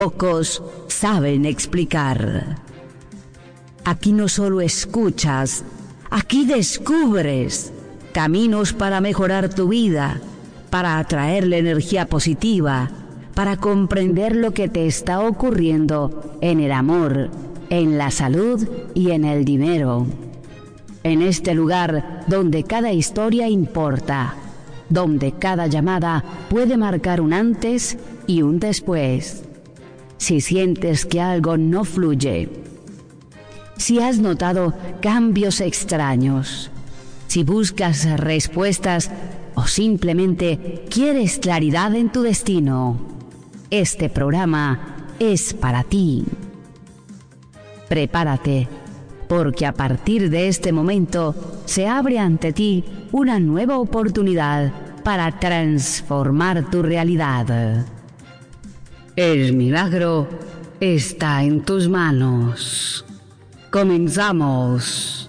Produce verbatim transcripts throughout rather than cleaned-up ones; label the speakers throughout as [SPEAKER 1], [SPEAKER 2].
[SPEAKER 1] pocos saben explicar. Aquí no solo escuchas, aquí descubres caminos para mejorar tu vida, para atraerle energía positiva, para comprender lo que te está ocurriendo en el amor, en la salud y en el dinero. En este lugar donde cada historia importa, donde cada llamada puede marcar un antes y un después. Si sientes que algo no fluye, si has notado cambios extraños, si buscas respuestas o simplemente quieres claridad en tu destino, este programa es para ti. Prepárate, porque a partir de este momento se abre ante ti una nueva oportunidad para transformar tu realidad. El milagro está en tus manos. Comenzamos.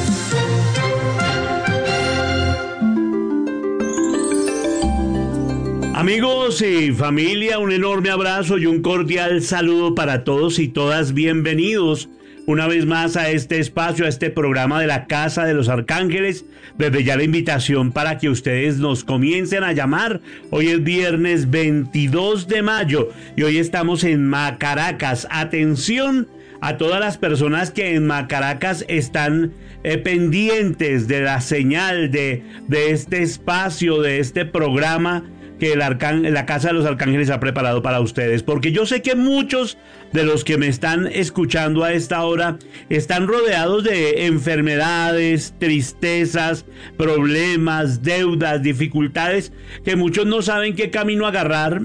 [SPEAKER 2] Amigos y familia, un enorme abrazo y un cordial saludo para todos y todas. Bienvenidos una vez más a este espacio, a este programa de la Casa de los Arcángeles. Desde ya la invitación para que ustedes nos comiencen a llamar. Hoy es viernes veintidós de mayo y hoy estamos en Macaracas. Atención a todas las personas que en Macaracas están eh, pendientes de la señal de, de este espacio, de este programa que el arcán, la Casa de los Arcángeles ha preparado para ustedes, porque yo sé que muchos de los que me están escuchando a esta hora están rodeados de enfermedades, tristezas, problemas, deudas, dificultades, que muchos no saben qué camino agarrar,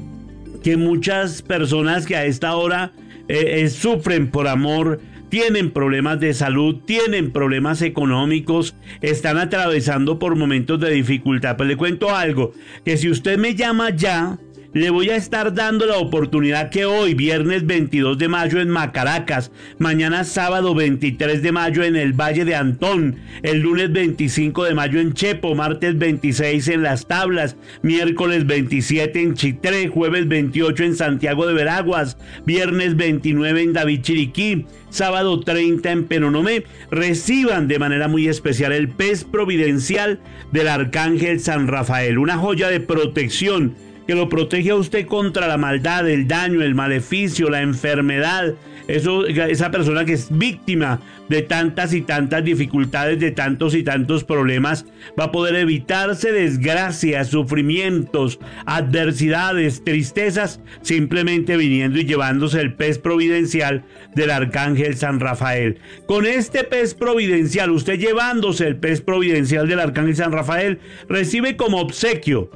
[SPEAKER 2] que muchas personas que a esta hora eh, eh, sufren por amor, tienen problemas de salud, tienen problemas económicos, están atravesando por momentos de dificultad. Pues le cuento algo, que si usted me llama ya, le voy a estar dando la oportunidad que hoy, viernes veintidós de mayo en Macaracas, mañana sábado veintitrés de mayo en el Valle de Antón, el lunes veinticinco de mayo en Chepo, martes veintiséis en Las Tablas, miércoles veintisiete en Chitré, jueves veintiocho en Santiago de Veraguas, viernes veintinueve en David Chiriquí, sábado treinta en Penonomé. Reciban de manera muy especial el pez providencial del Arcángel San Rafael, una joya de protección que lo protege a usted contra la maldad, el daño, el maleficio, la enfermedad. Eso, esa persona que es víctima de tantas y tantas dificultades, de tantos y tantos problemas, va a poder evitarse desgracias, sufrimientos, adversidades, tristezas, simplemente viniendo y llevándose el pez providencial del Arcángel San Rafael. Con este pez providencial, usted llevándose el pez providencial del Arcángel San Rafael, recibe como obsequio,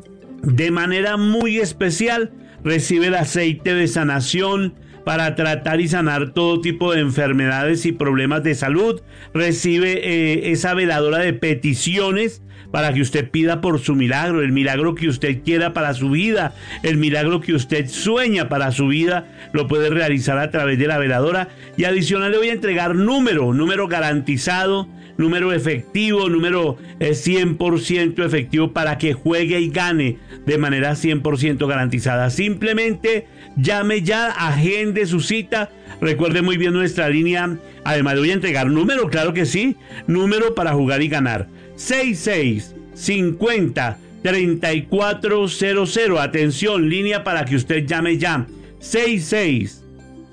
[SPEAKER 2] de manera muy especial, recibe el aceite de sanación para tratar y sanar todo tipo de enfermedades y problemas de salud. Recibe eh, esa veladora de peticiones para que usted pida por su milagro, el milagro que usted quiera para su vida, el milagro que usted sueña para su vida, lo puede realizar a través de la veladora. Y adicional le voy a entregar número, número garantizado, número efectivo, número eh, cien por ciento efectivo para que juegue y gane de manera cien por ciento garantizada. Simplemente llame ya, agende su cita. Recuerde muy bien nuestra línea. Además le voy a entregar número, claro que sí, número para jugar y ganar. seis seis cincuenta treinta y cuatro cero cero. Atención, línea para que usted llame ya. seis seis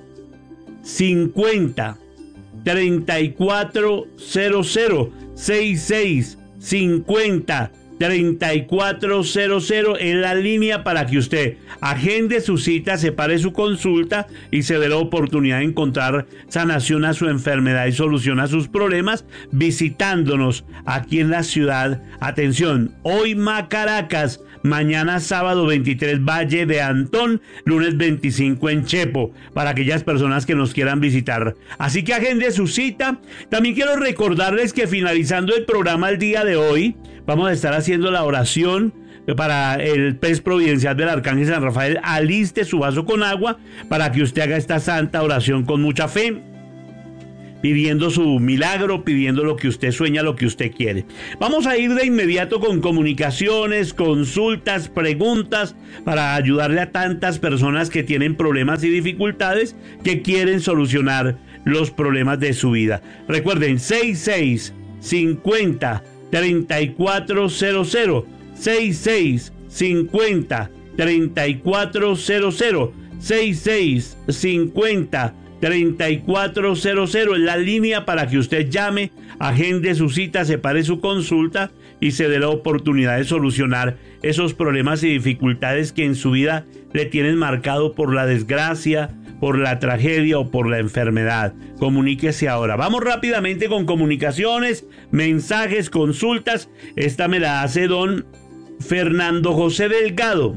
[SPEAKER 2] cincuenta treinta y cuatro cero cero. seis seis cincuenta treinta y cuatro cero cero es la línea para que usted agende su cita, separe su consulta y se dé la oportunidad de encontrar sanación a su enfermedad y solución a sus problemas visitándonos aquí en la ciudad. Atención, hoy Macaracas, mañana sábado veintitrés Valle de Antón, lunes veinticinco en Chepo, para aquellas personas que nos quieran visitar. Así que agende su cita. También quiero recordarles que finalizando el programa el día de hoy, vamos a estar haciendo la oración para el pez providencial del Arcángel San Rafael. Aliste su vaso con agua para que usted haga esta santa oración con mucha fe. pidiendo su milagro, pidiendo lo que usted sueña, lo que usted quiere. Vamos a ir de inmediato con comunicaciones, consultas, preguntas, para ayudarle a tantas personas que tienen problemas y dificultades, que quieren solucionar los problemas de su vida. Recuerden, seis seis cincuenta treinta y cuatro cero cero, seis seis cincuenta treinta y cuatro cero cero, seis seis cincuenta treinta y cuatro cero cero es la línea para que usted llame, agende su cita, separe su consulta y se dé la oportunidad de solucionar esos problemas y dificultades que en su vida le tienen marcado por la desgracia, por la tragedia o por la enfermedad. Comuníquese ahora. Vamos rápidamente con comunicaciones, mensajes, consultas. Esta me la hace don Fernando José Delgado.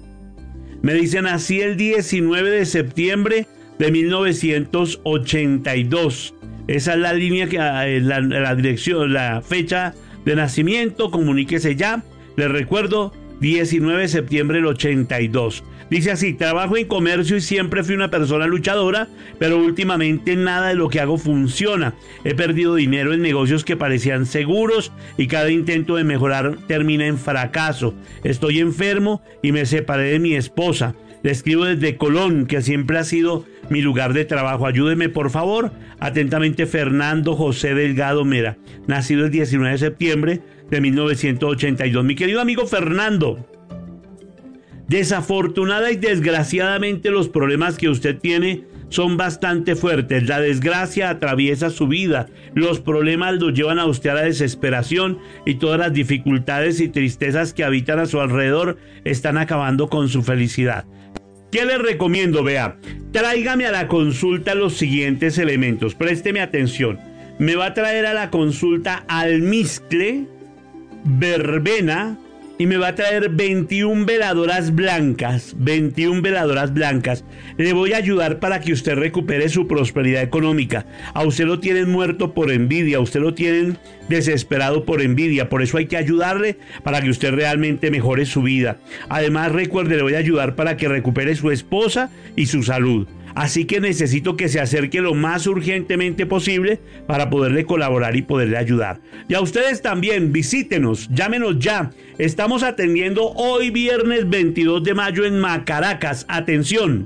[SPEAKER 2] Me dicen: así el diecinueve de septiembre de mil novecientos ochenta y dos. Esa es la línea, que la, la dirección, la fecha de nacimiento. Comuníquese ya. Les recuerdo, diecinueve de septiembre del ochenta y dos. Dice así: trabajo en comercio y siempre fui una persona luchadora, pero últimamente nada de lo que hago funciona. He perdido dinero en negocios que parecían seguros y cada intento de mejorar termina en fracaso. Estoy enfermo y me separé de mi esposa. Le escribo desde Colón, que siempre ha sido mi lugar de trabajo. Ayúdeme, por favor. Atentamente, Fernando José Delgado Mera, nacido el diecinueve de septiembre de mil novecientos ochenta y dos. Mi querido amigo Fernando, desafortunada y desgraciadamente los problemas que usted tiene son bastante fuertes. La desgracia atraviesa su vida, los problemas lo llevan a usted a la desesperación y todas las dificultades y tristezas que habitan a su alrededor están acabando con su felicidad. ¿Qué le recomiendo? Vea, tráigame a la consulta los siguientes elementos, présteme atención. Me va a traer a la consulta almizcle, verbena, y me va a traer veintiuna veladoras blancas, veintiuna veladoras blancas. Le voy a ayudar para que usted recupere su prosperidad económica. A usted lo tienen muerto por envidia, a usted lo tienen desesperado por envidia. Por eso hay que ayudarle para que usted realmente mejore su vida. Además, recuerde, le voy a ayudar para que recupere su esposa y su salud. Así que necesito que se acerque lo más urgentemente posible para poderle colaborar y poderle ayudar. Y a ustedes también, visítenos, llámenos ya. Estamos atendiendo hoy viernes veintidós de mayo en Macaracas. Atención.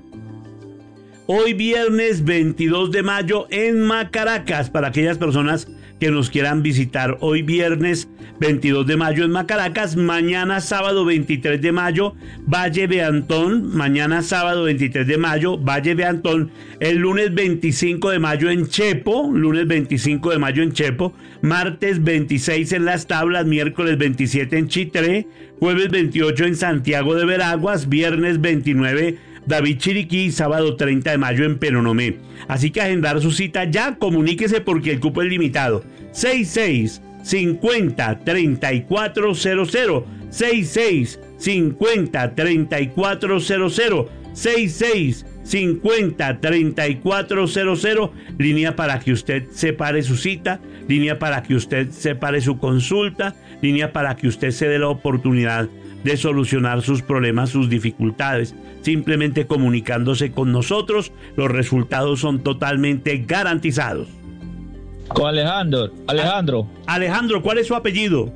[SPEAKER 2] Hoy viernes veintidós de mayo en Macaracas, para aquellas personas que nos quieran visitar. Hoy viernes veintidós de mayo en Macaracas. Mañana sábado veintitrés de mayo, Valle de Antón. Mañana sábado veintitrés de mayo, Valle de Antón. El lunes veinticinco de mayo en Chepo. Lunes veinticinco de mayo en Chepo. Martes veintiséis en Las Tablas. Miércoles veintisiete en Chitré. Jueves veintiocho en Santiago de Veraguas. Viernes veintinueve David Chiriquí, sábado treinta de mayo en Penonomé. Así que agendar su cita ya, comuníquese porque el cupo es limitado. seis seis cincuenta treinta y cuatro cero cero, seis seis cincuenta treinta y cuatro cero cero, seis seis cincuenta treinta y cuatro cero cero, línea para que usted separe su cita, línea para que usted separe su consulta, línea para que usted se dé la oportunidad de solucionar sus problemas, sus dificultades. Simplemente comunicándose con nosotros, los resultados son totalmente garantizados.
[SPEAKER 3] Con Alejandro. Alejandro.
[SPEAKER 2] Alejandro, ¿cuál es su apellido?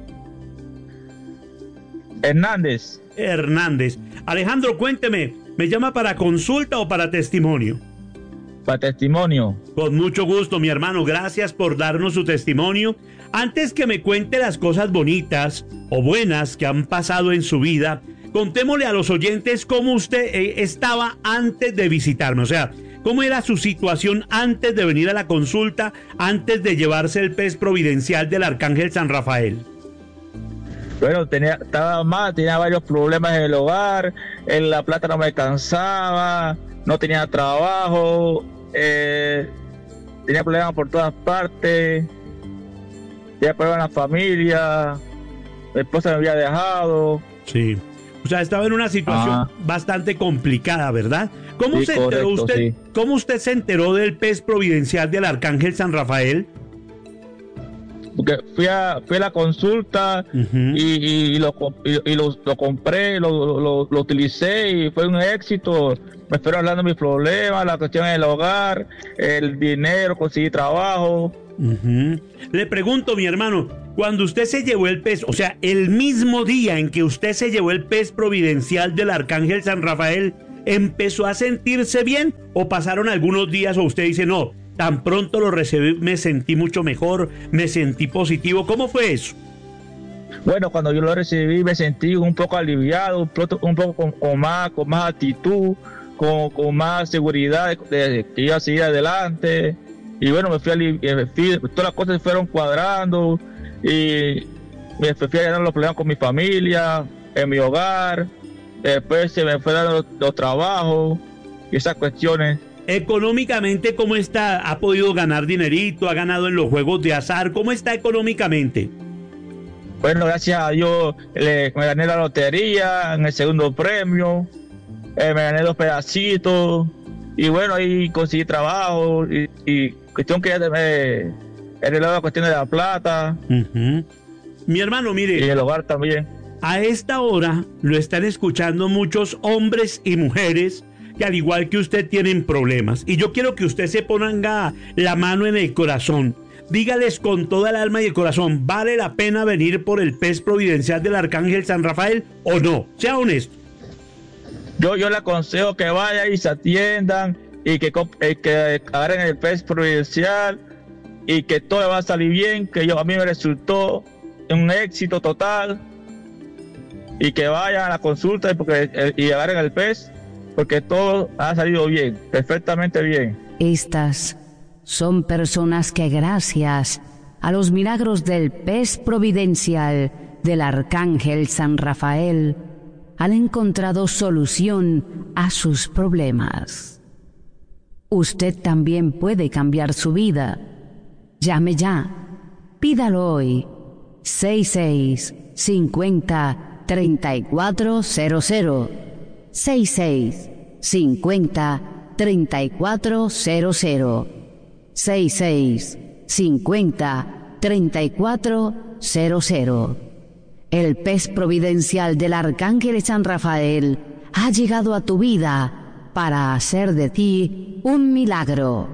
[SPEAKER 3] Hernández.
[SPEAKER 2] Hernández. Alejandro, cuénteme, ¿me llama para consulta o para testimonio?
[SPEAKER 3] Para testimonio.
[SPEAKER 2] Con mucho gusto, mi hermano. Gracias por darnos su testimonio. Antes que me cuente las cosas bonitas o buenas que han pasado en su vida, contémosle a los oyentes cómo usted eh, estaba antes de visitarme. O sea, cómo era su situación antes de venir a la consulta, antes de llevarse el pez providencial del Arcángel San Rafael.
[SPEAKER 3] Bueno, tenía, estaba mal, tenía varios problemas en el hogar, en la plata no me alcanzaba, no tenía trabajo, eh, tenía problemas por todas partes, tenía problemas en la familia, mi esposa me había dejado.
[SPEAKER 2] Sí, o sea, estaba en una situación
[SPEAKER 3] Ajá.
[SPEAKER 2] bastante complicada, ¿verdad? ¿Cómo
[SPEAKER 3] Sí,
[SPEAKER 2] se enteró
[SPEAKER 3] correcto,
[SPEAKER 2] usted?
[SPEAKER 3] sí.
[SPEAKER 2] ¿Cómo usted se enteró del pez providencial del Arcángel San Rafael?
[SPEAKER 3] porque fui a, fui a la consulta uh-huh. y, y, y, lo, y, y lo, lo compré, lo, lo, lo utilicé y fue un éxito. Me fueron hablando de mis problemas, la cuestión del hogar, el dinero, conseguí trabajo.
[SPEAKER 2] Uh-huh. Le pregunto, mi hermano, cuando usted se llevó el pez, o sea, el mismo día en que usted se llevó el pez providencial del Arcángel San Rafael, ¿empezó a sentirse bien o pasaron algunos días o usted dice, no, tan pronto lo recibí, me sentí mucho mejor, me sentí positivo? ¿Cómo fue eso?
[SPEAKER 3] Bueno, cuando yo lo recibí me sentí un poco aliviado, un poco, un poco con, con, más, con más actitud, con, con más seguridad de, de que iba a seguir adelante. Y bueno, me fui, alivi- me fui todas las cosas se fueron cuadrando y me fui a ganar los problemas con mi familia, en mi hogar. Después se me fue dando los, los trabajos y esas cuestiones.
[SPEAKER 2] Económicamente, ¿cómo está? ¿Ha podido ganar dinerito? ¿Ha ganado en los juegos de azar? ¿Cómo está económicamente?
[SPEAKER 3] Bueno, gracias a Dios le, me gané la lotería en el segundo premio, eh, me gané dos pedacitos y bueno, ahí conseguí trabajo y, y cuestión que ya me he arreglado la cuestión de la plata.
[SPEAKER 2] Uh-huh. Mi hermano, mire.
[SPEAKER 3] Y el hogar también.
[SPEAKER 2] A esta hora lo están escuchando muchos hombres y mujeres que al igual que usted tienen problemas. Y yo quiero que usted se ponga la mano en el corazón. Dígales con toda el alma y el corazón, ¿vale la pena venir por el pez providencial del Arcángel San Rafael o no? Sea honesto.
[SPEAKER 3] Yo, yo le aconsejo que vayan y se atiendan y que, eh, que agarren el pez providencial y que todo va a salir bien, que yo, a mí me resultó un éxito total. Y que vayan a la consulta y, porque, y agarren el pez, porque todo ha salido bien, perfectamente bien.
[SPEAKER 1] Estas son personas que gracias a los milagros del pez providencial del Arcángel San Rafael han encontrado solución a sus problemas. Usted también puede cambiar su vida. Llame ya. Pídalo hoy. seis seis cincuenta treinta y cuatro cero cero. seis seis cincuenta treinta y cuatro cero cero. seis seis cincuenta treinta y cuatro cero cero. El pez providencial del Arcángel San Rafael ha llegado a tu vida para hacer de ti un milagro.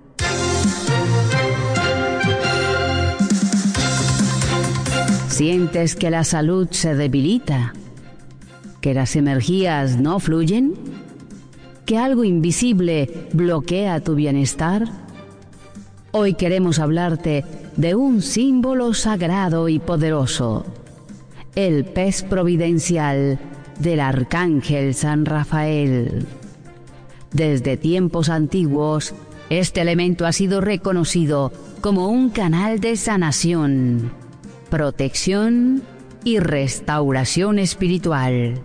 [SPEAKER 1] ¿Sientes que la salud se debilita? ¿Que las energías no fluyen? ¿Que algo invisible bloquea tu bienestar? Hoy queremos hablarte de un símbolo sagrado y poderoso, el pez providencial del Arcángel San Rafael. Desde tiempos antiguos, este elemento ha sido reconocido como un canal de sanación, protección y restauración espiritual.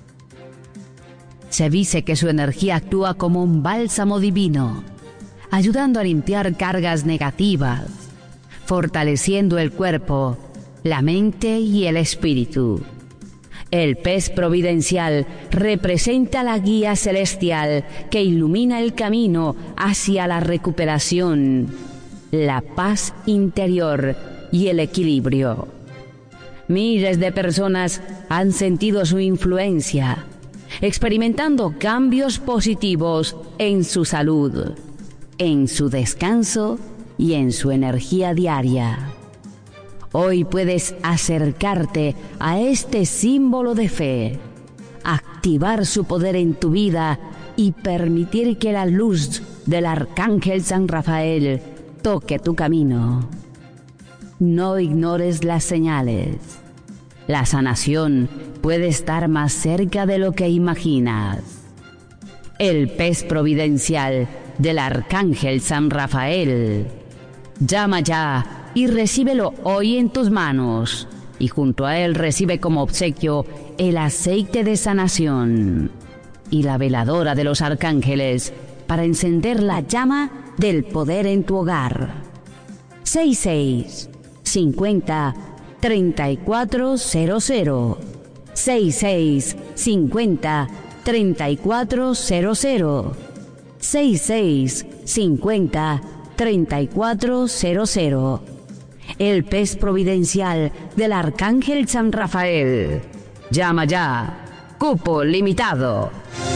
[SPEAKER 1] Se dice que su energía actúa como un bálsamo divino, ayudando a limpiar cargas negativas, fortaleciendo el cuerpo, la mente y el espíritu. El pez providencial representa la guía celestial que ilumina el camino hacia la recuperación, la paz interior y el equilibrio. Miles de personas han sentido su influencia, experimentando cambios positivos en su salud, en su descanso y en su energía diaria. Hoy puedes acercarte a este símbolo de fe, activar su poder en tu vida y permitir que la luz del Arcángel San Rafael toque tu camino. No ignores las señales. La sanación puede estar más cerca de lo que imaginas. El pez providencial del Arcángel San Rafael. Llama ya y recíbelo hoy en tus manos. Y junto a él recibe como obsequio el aceite de sanación y la veladora de los arcángeles para encender la llama del poder en tu hogar. seis seis cincuenta treinta y cuatro cero cero. seis seis cincuenta treinta y cuatro cero cero. seis seis cincuenta treinta y cuatro cero cero. el pez providencial del Arcángel San Rafael. Llama ya. Cupo limitado.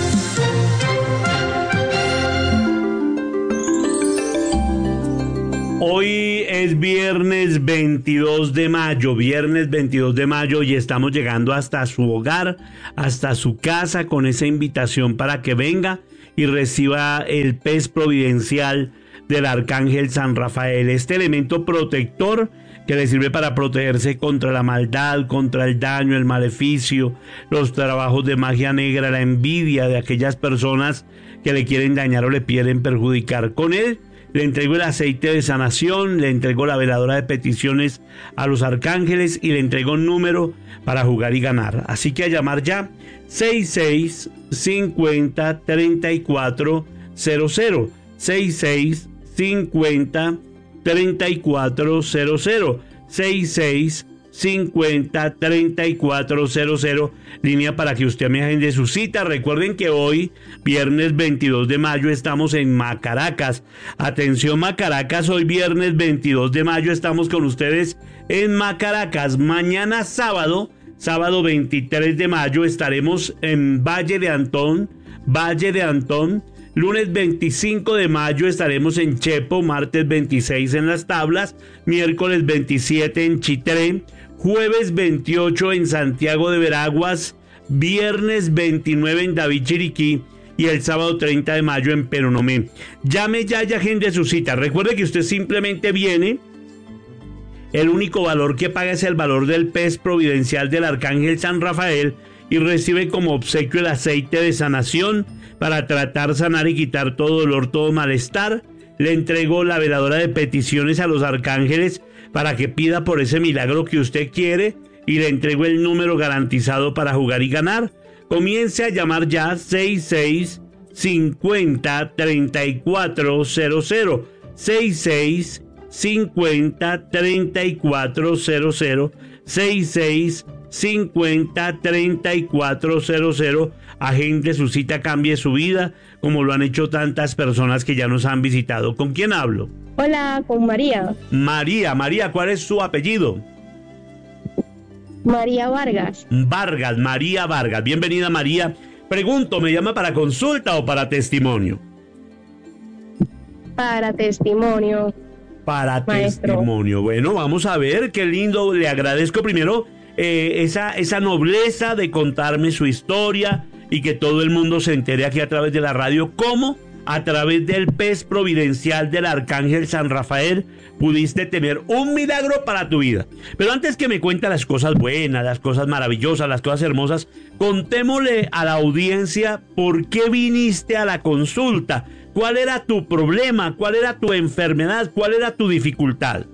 [SPEAKER 2] Hoy es viernes veintidós de mayo, viernes veintidós de mayo y estamos llegando hasta su hogar, hasta su casa con esa invitación para que venga y reciba el pez providencial del Arcángel San Rafael, este elemento protector que le sirve para protegerse contra la maldad, contra el daño, el maleficio, los trabajos de magia negra, la envidia de aquellas personas que le quieren dañar o le quieren perjudicar. Con él le entrego el aceite de sanación, le entrego la veladora de peticiones a los arcángeles y le entrego un número para jugar y ganar. Así que a llamar ya seis seis cincuenta treinta y cuatro cero cero, seis seis cincuenta treinta y cuatro cero cero, seis seis cincuenta treinta y cuatro cero cero, línea para que usted me agende su cita. Recuerden que hoy, viernes veintidós de mayo, estamos en Macaracas. Atención Macaracas, hoy viernes veintidós de mayo estamos con ustedes en Macaracas. Mañana sábado, sábado veintitrés de mayo, estaremos en Valle de Antón, Valle de Antón. Lunes veinticinco de mayo estaremos en Chepo, martes veintiséis en Las Tablas, miércoles veintisiete en Chitré, jueves veintiocho en Santiago de Veraguas, viernes veintinueve en David Chiriquí y el sábado treinta de mayo en Peronomé. Llame ya y agende su cita. Recuerde que usted simplemente viene. El único valor que paga es el valor del pez providencial del Arcángel San Rafael y recibe como obsequio el aceite de sanación para tratar, sanar y quitar todo dolor, todo malestar. Le entrego la veladora de peticiones a los arcángeles para que pida por ese milagro que usted quiere y le entrego el número garantizado para jugar y ganar. Comience a llamar ya seis seis cincuenta treinta y cuatro cero cero, seis seis cincuenta treinta y cuatro cero cero, seis seis cincuenta treinta y cuatro cero cero. Agende su cita, cambie su vida, como lo han hecho tantas personas que ya nos han visitado. ¿Con quién hablo?
[SPEAKER 4] Hola, con María.
[SPEAKER 2] María, María, ¿cuál es su apellido?
[SPEAKER 4] María Vargas.
[SPEAKER 2] Vargas, María Vargas. Bienvenida, María. Pregunto, ¿me llama para consulta o para testimonio?
[SPEAKER 4] Para testimonio.
[SPEAKER 2] Para
[SPEAKER 4] Maestro.
[SPEAKER 2] Testimonio. Bueno, vamos a ver, qué lindo. Le agradezco primero eh, esa, esa nobleza de contarme su historia y que todo el mundo se entere aquí a través de la radio cómo a través del pez providencial del Arcángel San Rafael pudiste tener un milagro para tu vida. Pero antes que me cuente las cosas buenas, las cosas maravillosas, las cosas hermosas, contémosle a la audiencia por qué viniste a la consulta. ¿Cuál era tu problema? ¿Cuál era tu enfermedad? ¿Cuál era tu dificultad?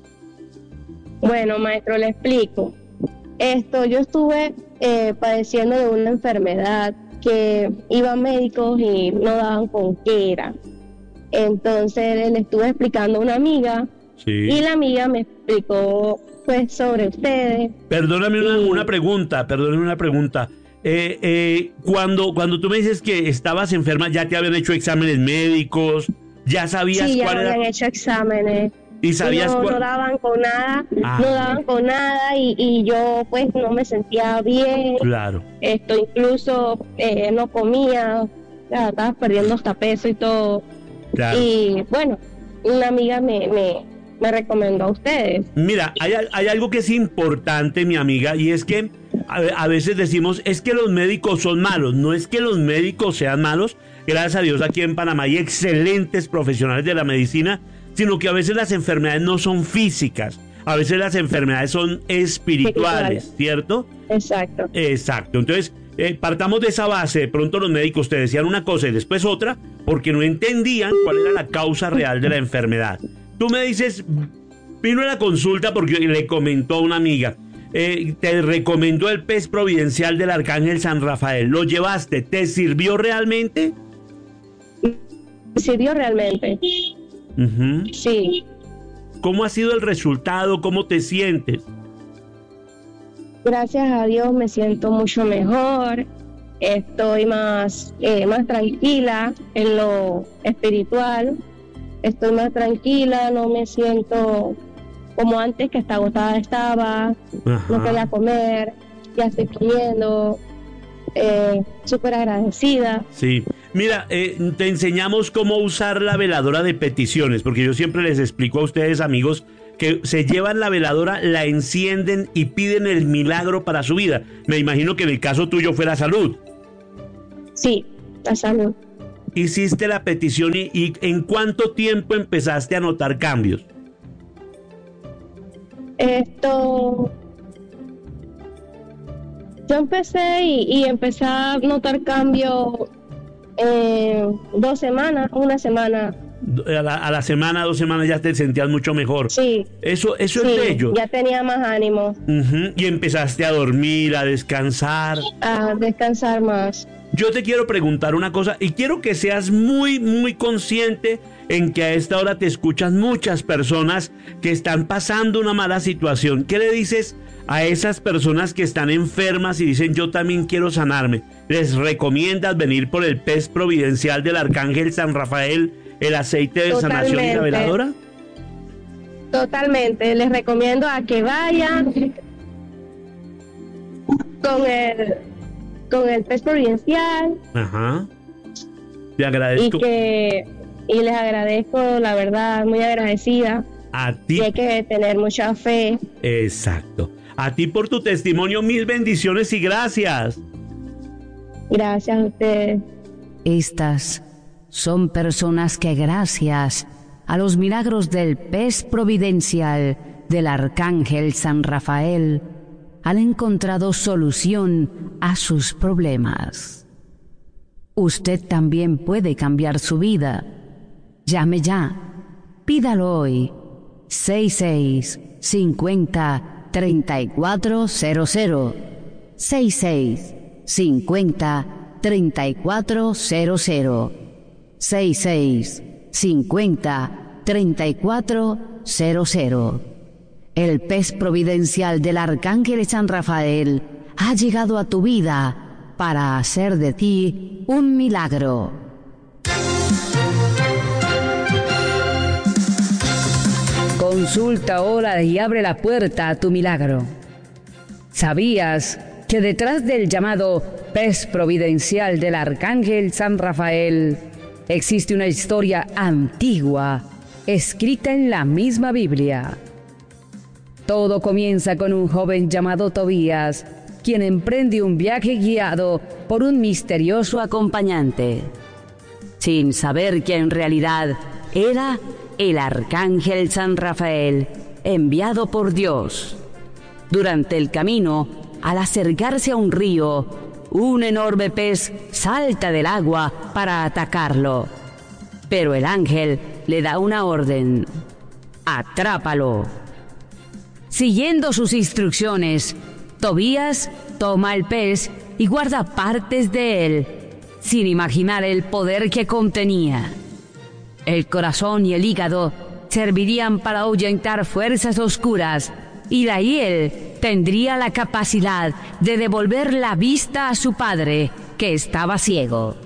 [SPEAKER 4] Bueno, maestro, le explico. Esto, yo estuve eh, padeciendo de una enfermedad que iba a médicos y no daban con qué era. Entonces le estuve explicando a una amiga, sí, y la amiga me explicó pues sobre ustedes.
[SPEAKER 2] Perdóname una,
[SPEAKER 4] y...
[SPEAKER 2] una pregunta, perdóname una pregunta. Eh, eh, cuando, cuando tú me dices que estabas enferma, ¿ya te habían hecho exámenes médicos? ¿Ya sabías
[SPEAKER 4] sí,
[SPEAKER 2] cuál
[SPEAKER 4] ya
[SPEAKER 2] era?
[SPEAKER 4] habían hecho exámenes.
[SPEAKER 2] ¿Y sabías
[SPEAKER 4] no,
[SPEAKER 2] cuál?
[SPEAKER 4] no daban con nada,
[SPEAKER 2] ah,
[SPEAKER 4] no daban con nada y, y yo pues no me sentía bien.
[SPEAKER 2] Claro.
[SPEAKER 4] Esto incluso eh, no comía, ya, estaba perdiendo hasta peso y todo.
[SPEAKER 2] Claro.
[SPEAKER 4] Y bueno, una amiga me, me, me recomendó a ustedes.
[SPEAKER 2] Mira, hay, hay algo que es importante, mi amiga, y es que a, a veces decimos, es que los médicos son malos. No es que los médicos sean malos. Gracias a Dios aquí en Panamá hay excelentes profesionales de la medicina, sino que a veces las enfermedades no son físicas, a veces las enfermedades son espirituales, espirituales. ¿Cierto?
[SPEAKER 4] Exacto.
[SPEAKER 2] Exacto. Entonces, eh, partamos de esa base. De pronto los médicos te decían una cosa y después otra, porque no entendían cuál era la causa real de la enfermedad. Tú me dices, vino a la consulta porque le comentó a una amiga, eh, te recomendó el pez providencial del Arcángel San Rafael, ¿lo llevaste? ¿Te sirvió realmente?
[SPEAKER 4] Sirvió realmente.
[SPEAKER 2] Uh-huh.
[SPEAKER 4] Sí.
[SPEAKER 2] ¿Cómo ha sido el resultado? ¿Cómo te sientes?
[SPEAKER 4] Gracias a Dios me siento mucho mejor. Estoy más, eh, más tranquila en lo espiritual. Estoy más tranquila, no me siento como antes, que hasta agotada estaba,
[SPEAKER 2] Ajá.
[SPEAKER 4] no quería comer, ya estoy comiendo, eh, súper agradecida.
[SPEAKER 2] Sí. Mira, eh, te enseñamos cómo usar la veladora de peticiones, porque yo siempre les explico a ustedes, amigos, que se llevan la veladora, la encienden y piden el milagro para su vida. Me imagino que en el caso tuyo fue la salud.
[SPEAKER 4] Sí, la salud.
[SPEAKER 2] Hiciste la petición y, y ¿en cuánto tiempo empezaste a notar cambios?
[SPEAKER 4] Esto... Yo empecé y, y empecé a notar cambios en dos semanas, una semana.
[SPEAKER 2] A la, a la semana, dos semanas ya te sentías mucho mejor.
[SPEAKER 4] Sí.
[SPEAKER 2] Eso, eso
[SPEAKER 4] sí,
[SPEAKER 2] es bello.
[SPEAKER 4] Ya tenía más ánimo.
[SPEAKER 2] Uh-huh. Y empezaste a dormir, a descansar.
[SPEAKER 4] A descansar más.
[SPEAKER 2] Yo te quiero preguntar una cosa y quiero que seas muy, muy consciente en que a esta hora te escuchan muchas personas que están pasando una mala situación. ¿Qué le dices a esas personas que están enfermas y dicen yo también quiero sanarme? ¿Les recomiendas venir por el pez providencial del Arcángel San Rafael, el aceite de
[SPEAKER 4] Totalmente.
[SPEAKER 2] sanación y la veladora?
[SPEAKER 4] Totalmente, les recomiendo a que vayan con el con el pez providencial.
[SPEAKER 2] Ajá. Te
[SPEAKER 4] Y
[SPEAKER 2] agradezco.
[SPEAKER 4] que y les agradezco, la verdad, muy agradecida.
[SPEAKER 2] A ti.
[SPEAKER 4] Y hay que tener mucha fe.
[SPEAKER 2] Exacto. A ti por tu testimonio, mil bendiciones y gracias.
[SPEAKER 4] Gracias a ustedes.
[SPEAKER 1] Estas son personas que gracias a los milagros del pez providencial del Arcángel San Rafael han encontrado solución a sus problemas. Usted también puede cambiar su vida. Llame ya. Pídalo hoy. seis seis cincuenta treinta y cuatro cero cero. seis seis cincuenta treinta y cuatro cero cero. seis seis cincuenta treinta y cuatro cero cero. El pez providencial del Arcángel San Rafael ha llegado a tu vida para hacer de ti un milagro. Consulta ahora y abre la puerta a tu milagro. ¿Sabías que detrás del llamado pez providencial del Arcángel San Rafael existe una historia antigua escrita en la misma Biblia? Todo comienza con un joven llamado Tobías, quien emprende un viaje guiado por un misterioso acompañante, sin saber que en realidad era el Arcángel San Rafael, enviado por Dios. Durante el camino, al acercarse a un río, un enorme pez salta del agua para atacarlo. Pero el ángel le da una orden: ¡atrápalo! Siguiendo sus instrucciones, Tobías toma el pez y guarda partes de él, sin imaginar el poder que contenía. El corazón y el hígado servirían para ahuyentar fuerzas oscuras, y de ahí él tendría la capacidad de devolver la vista a su padre, que estaba ciego.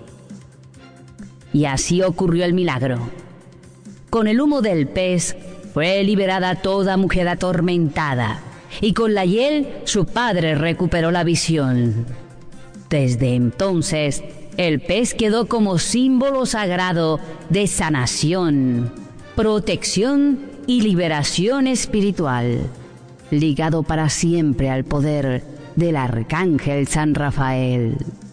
[SPEAKER 1] Y así ocurrió el milagro. Con el humo del pez fue liberada toda mujer atormentada, y con la hiel su padre recuperó la visión. Desde entonces, el pez quedó como símbolo sagrado de sanación, protección y liberación espiritual, ligado para siempre al poder del Arcángel San Rafael.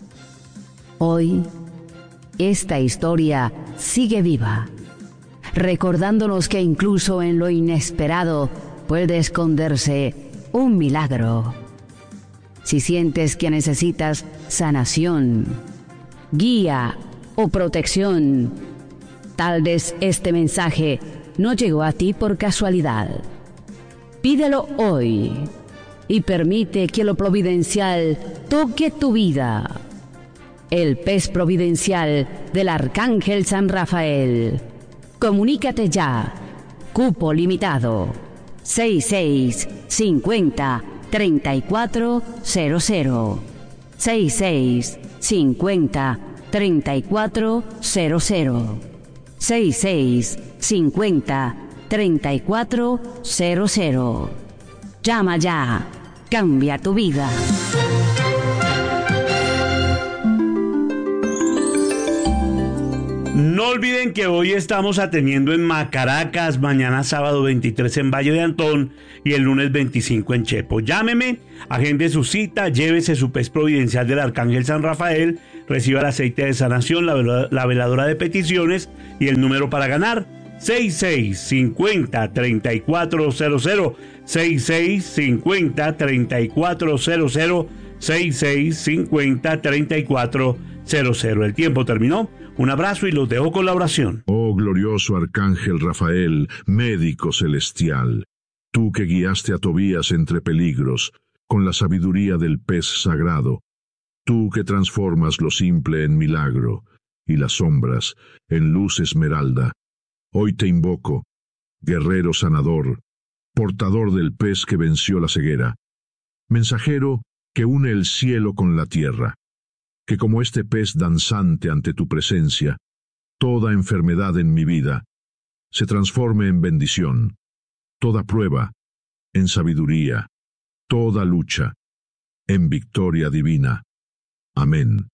[SPEAKER 1] Hoy, esta historia sigue viva, recordándonos que incluso en lo inesperado puede esconderse un milagro. Si sientes que necesitas sanación, guía o protección, tal vez este mensaje no llegó a ti por casualidad. Pídelo hoy y permite que lo providencial toque tu vida. El pez providencial del Arcángel San Rafael. Comunícate ya. Cupo limitado. seis seis cincuenta treinta y cuatro cero cero. seis seis cincuenta treinta y cuatro cero cero. seis seis cincuenta treinta y cuatro cero cero. Llama ya, cambia tu vida.
[SPEAKER 2] No olviden que hoy estamos atendiendo en Macaracas, mañana sábado veintitrés en Valle de Antón y el lunes veinticinco en Chepo. Llámeme, agende su cita, llévese su pez providencial del Arcángel San Rafael, reciba el aceite de sanación, la, vela, la veladora de peticiones y el número para ganar seis seis cinco cero, treinta y cuatro cero cero, seis seis cinco cero, treinta y cuatro cero cero, seis seis cinco cero, treinta y cuatro cero cero. El tiempo terminó. Un abrazo y los dejo con la oración.
[SPEAKER 5] Oh glorioso Arcángel Rafael, médico celestial, tú que guiaste a Tobías entre peligros, con la sabiduría del pez sagrado, tú que transformas lo simple en milagro, y las sombras en luz esmeralda, hoy te invoco, guerrero sanador, portador del pez que venció la ceguera, mensajero que une el cielo con la tierra, que como este pez danzante ante tu presencia, toda enfermedad en mi vida se transforme en bendición, toda prueba en sabiduría, toda lucha en victoria divina. Amén.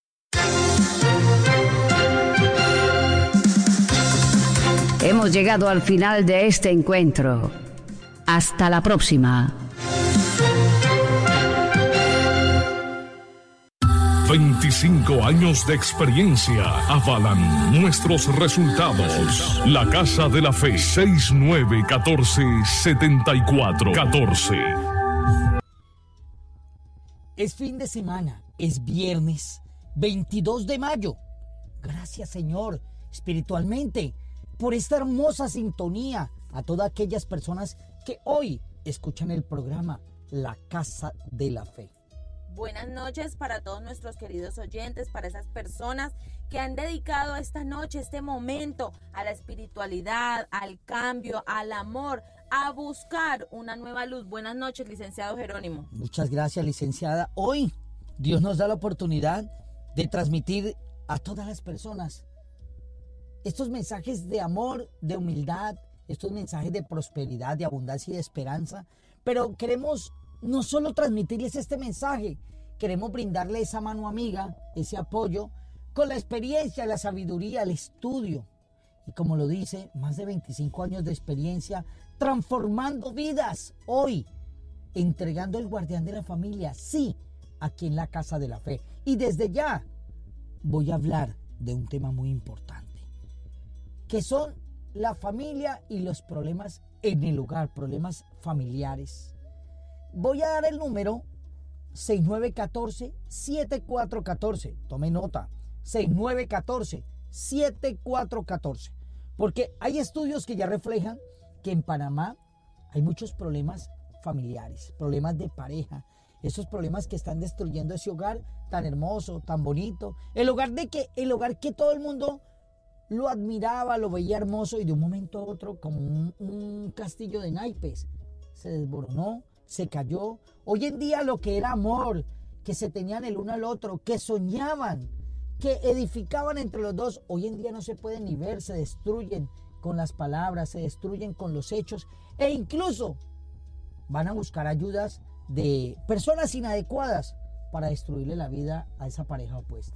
[SPEAKER 1] Hemos llegado al final de este encuentro. Hasta la próxima.
[SPEAKER 6] veinticinco años de experiencia avalan nuestros resultados. La Casa de la Fe, seis nueve uno cuatro, siete cuatro uno cuatro.
[SPEAKER 7] Es fin de semana, es viernes veintidós de mayo. Gracias, Señor, espiritualmente, por esta hermosa sintonía a todas aquellas personas que hoy escuchan el programa La Casa de la Fe.
[SPEAKER 8] Buenas noches para todos nuestros queridos oyentes, para esas personas que han dedicado esta noche, este momento a la espiritualidad, al cambio, al amor, a buscar una nueva luz. Buenas noches, licenciado Jerónimo.
[SPEAKER 7] Muchas gracias, licenciada. Hoy Dios nos da la oportunidad de transmitir a todas las personas estos mensajes de amor, de humildad, estos mensajes de prosperidad, de abundancia y de esperanza, pero queremos no solo transmitirles este mensaje, queremos brindarle esa mano amiga, ese apoyo, con la experiencia, la sabiduría, el estudio. Y como lo dice, más de veinticinco años de experiencia, transformando vidas hoy, entregando el guardián de la familia, sí, aquí en la Casa de la Fe. Y desde ya voy a hablar de un tema muy importante, que son la familia y los problemas en el hogar, problemas familiares. Voy a dar el número seis nueve uno cuatro, siete cuatro uno cuatro. Tome nota, seis nueve uno cuatro, siete cuatro uno cuatro. Porque hay estudios que ya reflejan que en Panamá hay muchos problemas familiares, problemas de pareja, esos problemas que están destruyendo ese hogar tan hermoso, tan bonito. El hogar de que, el hogar que todo el mundo lo admiraba, lo veía hermoso y de un momento a otro, como un, un castillo de naipes, se desboronó, se cayó. Hoy en día lo que era amor, que se tenían el uno al otro, que soñaban, que edificaban entre los dos, hoy en día no se pueden ni ver, se destruyen con las palabras, se destruyen con los hechos e incluso van a buscar ayudas de personas inadecuadas para destruirle la vida a esa pareja opuesta.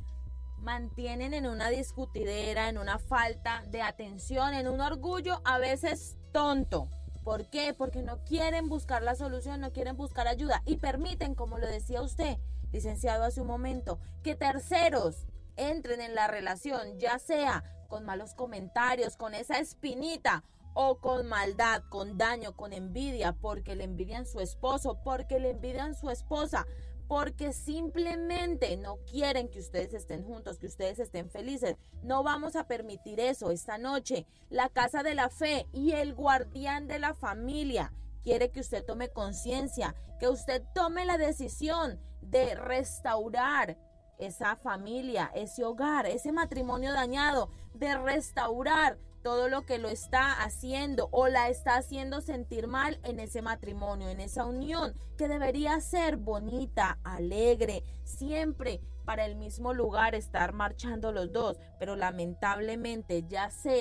[SPEAKER 8] Mantienen en una discutidera, en una falta de atención, en un orgullo a veces tonto. ¿Por qué? Porque no quieren buscar la solución, no quieren buscar ayuda y permiten, como lo decía usted, licenciado, hace un momento, que terceros entren en la relación, ya sea con malos comentarios, con esa espinita o con maldad, con daño, con envidia, porque le envidian su esposo, porque le envidian su esposa, porque simplemente no quieren que ustedes estén juntos, que ustedes estén felices. No vamos a permitir eso. Esta noche, la Casa de la Fe y el guardián de la familia quiere que usted tome conciencia, que usted tome la decisión de restaurar esa familia, ese hogar, ese matrimonio dañado, de restaurar todo lo que lo está haciendo o la está haciendo sentir mal en ese matrimonio, en esa unión que debería ser bonita, alegre, siempre para el mismo lugar estar marchando los dos, pero lamentablemente ya sea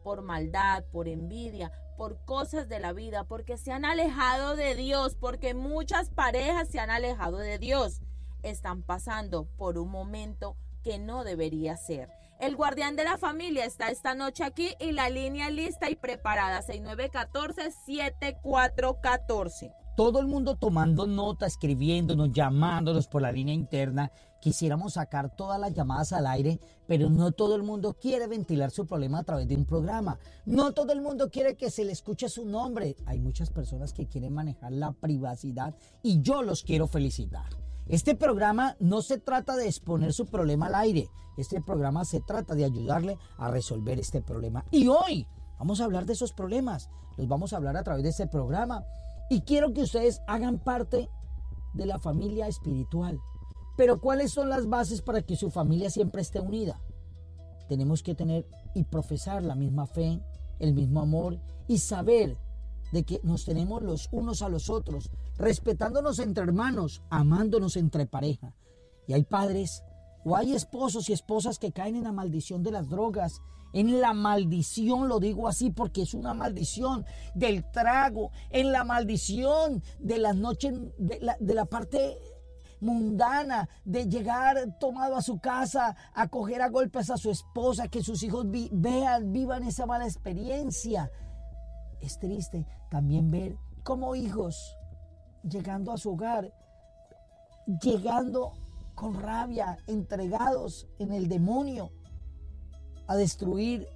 [SPEAKER 8] por maldad, por envidia, por cosas de la vida, porque se han alejado de Dios, porque muchas parejas se han alejado de Dios. Están pasando por un momento que no debería ser. El guardián de la familia está esta noche aquí y la línea lista y preparada, seis nueve uno cuatro, siete cuatro uno cuatro.
[SPEAKER 7] Todo el mundo tomando nota, escribiéndonos, llamándonos por la línea interna. Quisiéramos sacar todas las llamadas al aire, pero no todo el mundo quiere ventilar su problema a través de un programa. No todo el mundo quiere que se le escuche su nombre. Hay muchas personas que quieren manejar la privacidad y yo los quiero felicitar. Este programa no se trata de exponer su problema al aire. Este programa se trata de ayudarle a resolver este problema. Y hoy vamos a hablar de esos problemas. Los vamos a hablar a través de este programa. Y quiero que ustedes hagan parte de la familia espiritual. Pero ¿cuáles son las bases para que su familia siempre esté unida? Tenemos que tener y profesar la misma fe, el mismo amor y saber de que nos tenemos los unos a los otros, respetándonos entre hermanos, amándonos entre pareja. Y hay padres o hay esposos y esposas que caen en la maldición de las drogas, en la maldición, lo digo así porque es una maldición del trago, en la maldición de las noches, de la, de la parte mundana, de llegar tomado a su casa, a coger a golpes a su esposa, que sus hijos vi, vean, vivan esa mala experiencia. Es triste también ver cómo hijos llegando a su hogar, llegando con rabia, entregados en el demonio, a destruir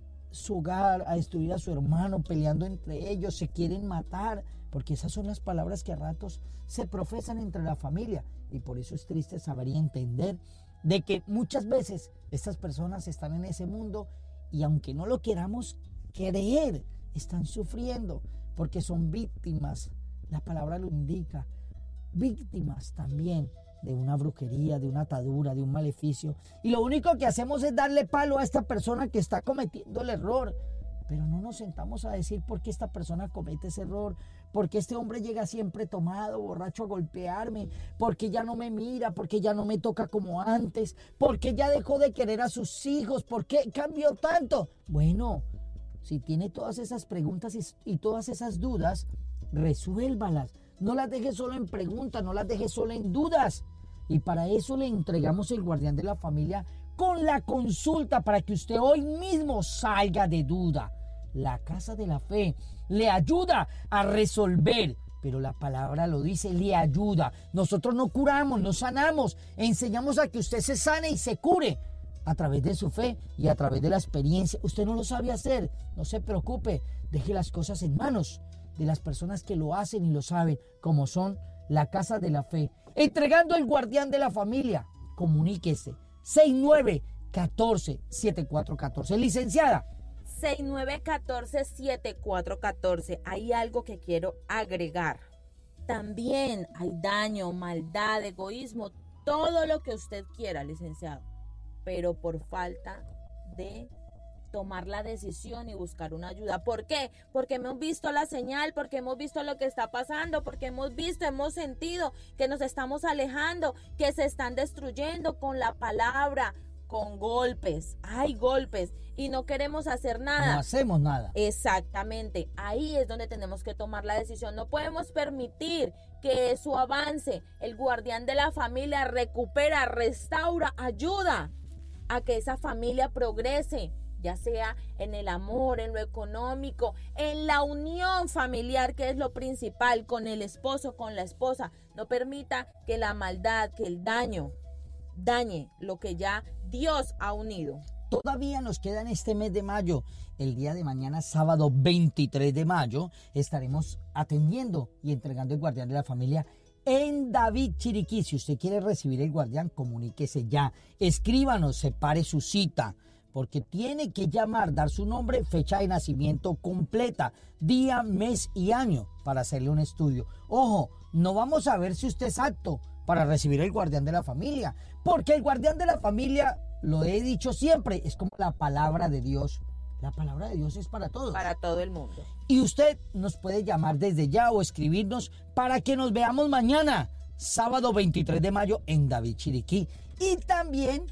[SPEAKER 7] su hogar, a destruir a su hermano, peleando entre ellos, se quieren matar, porque esas son las palabras que a ratos se profesan entre la familia. Y por eso es triste saber y entender de que muchas veces estas personas están en ese mundo y aunque no lo queramos creer, están sufriendo porque son víctimas, la palabra lo indica, víctimas también de una brujería, de una atadura, de un maleficio. Y lo único que hacemos es darle palo a esta persona que está cometiendo el error. Pero no nos sentamos a decir por qué esta persona comete ese error, por qué este hombre llega siempre tomado, borracho a golpearme, por qué ya no me mira, por qué ya no me toca como antes, por qué ya dejó de querer a sus hijos, por qué cambió tanto. Bueno, si tiene todas esas preguntas y, y todas esas dudas, resuélvalas. No las deje solo en preguntas, no las deje solo en dudas. Y para eso le entregamos el guardián de la familia con la consulta para que usted hoy mismo salga de duda. La Casa de la Fe le ayuda a resolver, pero la palabra lo dice, le ayuda. Nosotros no curamos, no sanamos, enseñamos a que usted se sane y se cure a través de su fe y a través de la experiencia. Usted no lo sabe hacer, no se preocupe, deje las cosas en manos de las personas que lo hacen y lo saben, como son la Casa de la Fe. Entregando el guardián de la familia, comuníquese seis nueve uno cuatro, siete cuatro uno cuatro. Licenciada.
[SPEAKER 8] seis nueve uno cuatro, siete cuatro uno cuatro. Hay algo que quiero agregar. También hay daño, maldad, egoísmo, todo lo que usted quiera, licenciado, pero por falta de tomar la decisión y buscar una ayuda. ¿Por qué? Porque hemos visto la señal, porque hemos visto lo que está pasando, porque hemos visto, hemos sentido que nos estamos alejando, que se están destruyendo con la palabra, con golpes. Hay golpes y no queremos hacer nada.
[SPEAKER 7] No hacemos nada.
[SPEAKER 8] Exactamente. Ahí es donde tenemos que tomar la decisión. No podemos permitir que su avance, el guardián de la familia, recupera, restaura, ayuda a que esa familia progrese, ya sea en el amor, en lo económico, en la unión familiar, que es lo principal, con el esposo, con la esposa. No permita que la maldad, que el daño, dañe lo que ya Dios ha unido.
[SPEAKER 7] Todavía nos queda en este mes de mayo. El día de mañana, sábado veintitrés de mayo, estaremos atendiendo y entregando el guardián de la familia en David Chiriquí. Si usted quiere recibir el guardián, comuníquese ya. Escríbanos, separe su cita, porque tiene que llamar, dar su nombre, fecha de nacimiento completa, día, mes y año para hacerle un estudio. Ojo, no vamos a ver si usted es apto para recibir el guardián de la familia, porque el guardián de la familia, lo he dicho siempre, es como la palabra de Dios. La palabra de Dios es para todos.
[SPEAKER 8] Para todo el mundo.
[SPEAKER 7] Y usted nos puede llamar desde ya o escribirnos para que nos veamos mañana, sábado veintitrés de mayo, en David Chiriquí. Y también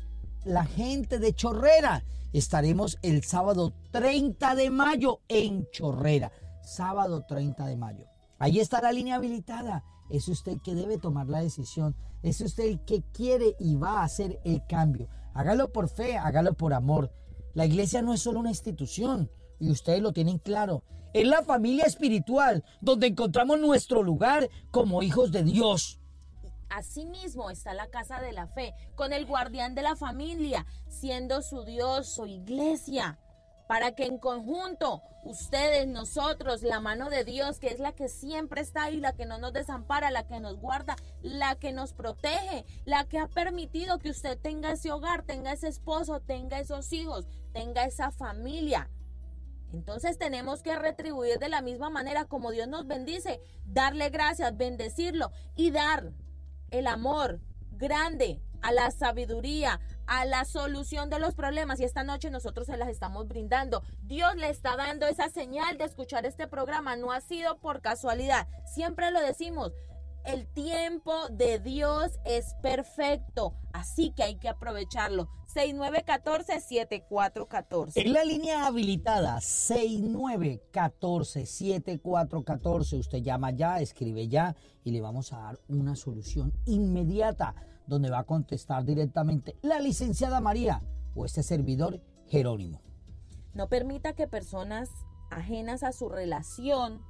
[SPEAKER 7] la gente de Chorrera. Estaremos el sábado treinta de mayo en Chorrera. Sábado treinta de mayo. Ahí está la línea habilitada. Es usted el que debe tomar la decisión. Es usted el que quiere y va a hacer el cambio. Hágalo por fe, hágalo por amor. La iglesia no es solo una institución, y ustedes lo tienen claro. Es la familia espiritual, donde encontramos nuestro lugar como hijos de Dios.
[SPEAKER 8] Asimismo está la casa de la fe, con el guardián de la familia, siendo su Dios, su iglesia, para que en conjunto, ustedes, nosotros, la mano de Dios, que es la que siempre está ahí, la que no nos desampara, la que nos guarda, la que nos protege, la que ha permitido que usted tenga ese hogar, tenga ese esposo, tenga esos hijos, tenga esa familia. Entonces tenemos que retribuir de la misma manera como Dios nos bendice, darle gracias, bendecirlo y dar el amor grande a la sabiduría, a la solución de los problemas, y esta noche nosotros se las estamos brindando. Dios le está dando esa señal de escuchar este programa, no ha sido por casualidad, siempre lo decimos, el tiempo de Dios es perfecto, así que hay que aprovecharlo. seis nueve uno cuatro, siete cuatro uno cuatro.
[SPEAKER 7] En la línea habilitada seis nueve uno cuatro, siete cuatro uno cuatro, usted llama ya, escribe ya y le vamos a dar una solución inmediata donde va a contestar directamente la licenciada María o este servidor Jerónimo.
[SPEAKER 8] No permita que personas ajenas a su relación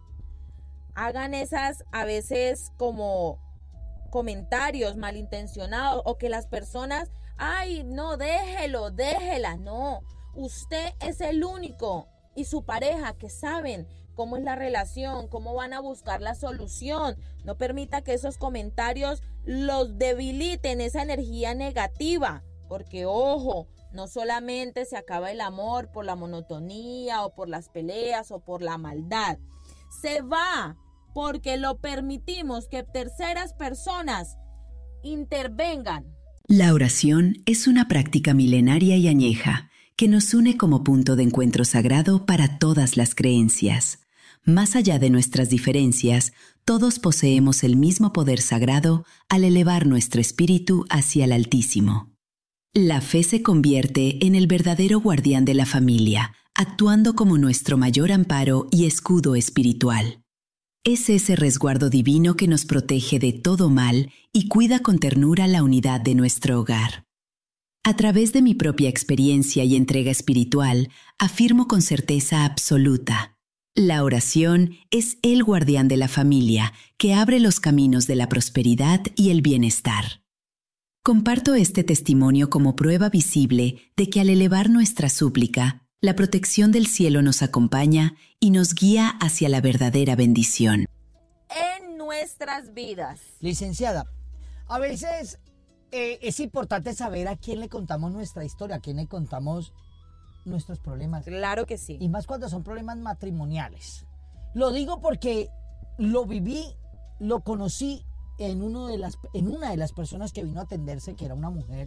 [SPEAKER 8] hagan esas a veces como comentarios malintencionados o que las personas, ay, no, déjelo, déjela. No, usted es el único y su pareja que saben cómo es la relación, cómo van a buscar la solución. No permita que esos comentarios los debiliten, esa energía negativa, porque ojo, no solamente se acaba el amor por la monotonía o por las peleas o por la maldad. Se va porque lo permitimos que terceras personas intervengan.
[SPEAKER 9] La oración es una práctica milenaria y añeja que nos une como punto de encuentro sagrado para todas las creencias. Más allá de nuestras diferencias, todos poseemos el mismo poder sagrado al elevar nuestro espíritu hacia el Altísimo. La fe se convierte en el verdadero guardián de la familia, actuando como nuestro mayor amparo y escudo espiritual. Es ese resguardo divino que nos protege de todo mal y cuida con ternura la unidad de nuestro hogar. A través de mi propia experiencia y entrega espiritual, afirmo con certeza absoluta: la oración es el guardián de la familia que abre los caminos de la prosperidad y el bienestar. Comparto este testimonio como prueba visible de que al elevar nuestra súplica, la protección del cielo nos acompaña y nos guía hacia la verdadera bendición.
[SPEAKER 8] En nuestras vidas.
[SPEAKER 7] Licenciada, a veces eh, es importante saber a quién le contamos nuestra historia, a quién le contamos nuestros problemas.
[SPEAKER 8] Claro que sí.
[SPEAKER 7] Y más cuando son problemas matrimoniales. Lo digo porque lo viví, lo conocí en, uno de las, en una de las personas que vino a atenderse, que era una mujer.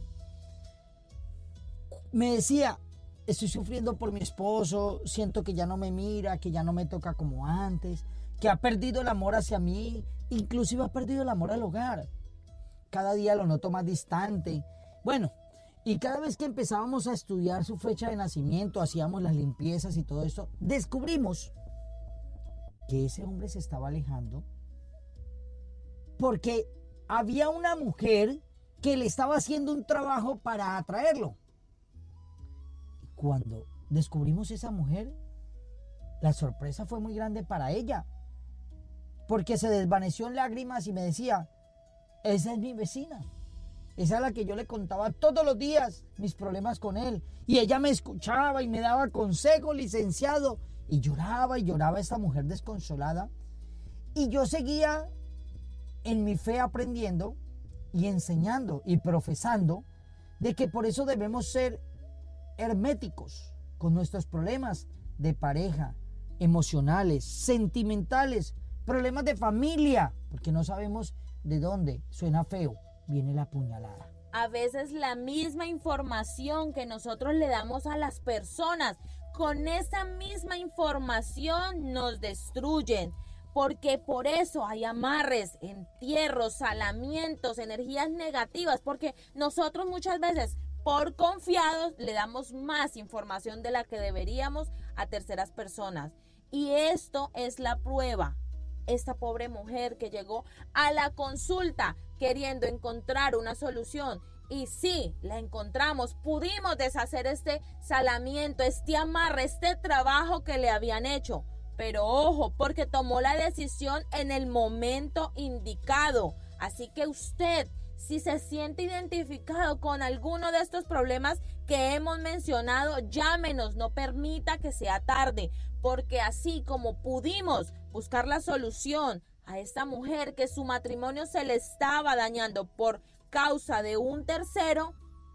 [SPEAKER 7] Me decía: estoy sufriendo por mi esposo, siento que ya no me mira, que ya no me toca como antes, que ha perdido el amor hacia mí, inclusive ha perdido el amor al hogar. Cada día lo noto más distante. Bueno, y cada vez que empezábamos a estudiar su fecha de nacimiento, hacíamos las limpiezas y todo esto, descubrimos que ese hombre se estaba alejando porque había una mujer que le estaba haciendo un trabajo para atraerlo. Cuando descubrimos esa mujer, la sorpresa fue muy grande para ella, porque se desvaneció en lágrimas y me decía: esa es mi vecina, esa es la que yo le contaba todos los días mis problemas con él, y ella me escuchaba y me daba consejo, licenciado, y lloraba y lloraba esta mujer desconsolada, y yo seguía en mi fe aprendiendo y enseñando y profesando de que por eso debemos ser herméticos con nuestros problemas de pareja, emocionales, sentimentales, problemas de familia, porque no sabemos de dónde, suena feo, viene la puñalada.
[SPEAKER 8] A veces la misma información que nosotros le damos a las personas, con esa misma información nos destruyen, porque por eso hay amarres, entierros, salamientos, energías negativas, porque nosotros muchas veces por confiados le damos más información de la que deberíamos a terceras personas. Y esto es la prueba. Esta pobre mujer que llegó a la consulta queriendo encontrar una solución. Y sí, la encontramos, pudimos deshacer este salamiento, este amarre, este trabajo que le habían hecho. Pero ojo, porque tomó la decisión en el momento indicado. Así que usted, si se siente identificado con alguno de estos problemas que hemos mencionado, llámenos, no permita que sea tarde, porque así como pudimos buscar la solución a esta mujer que su matrimonio se le estaba dañando por causa de un tercero,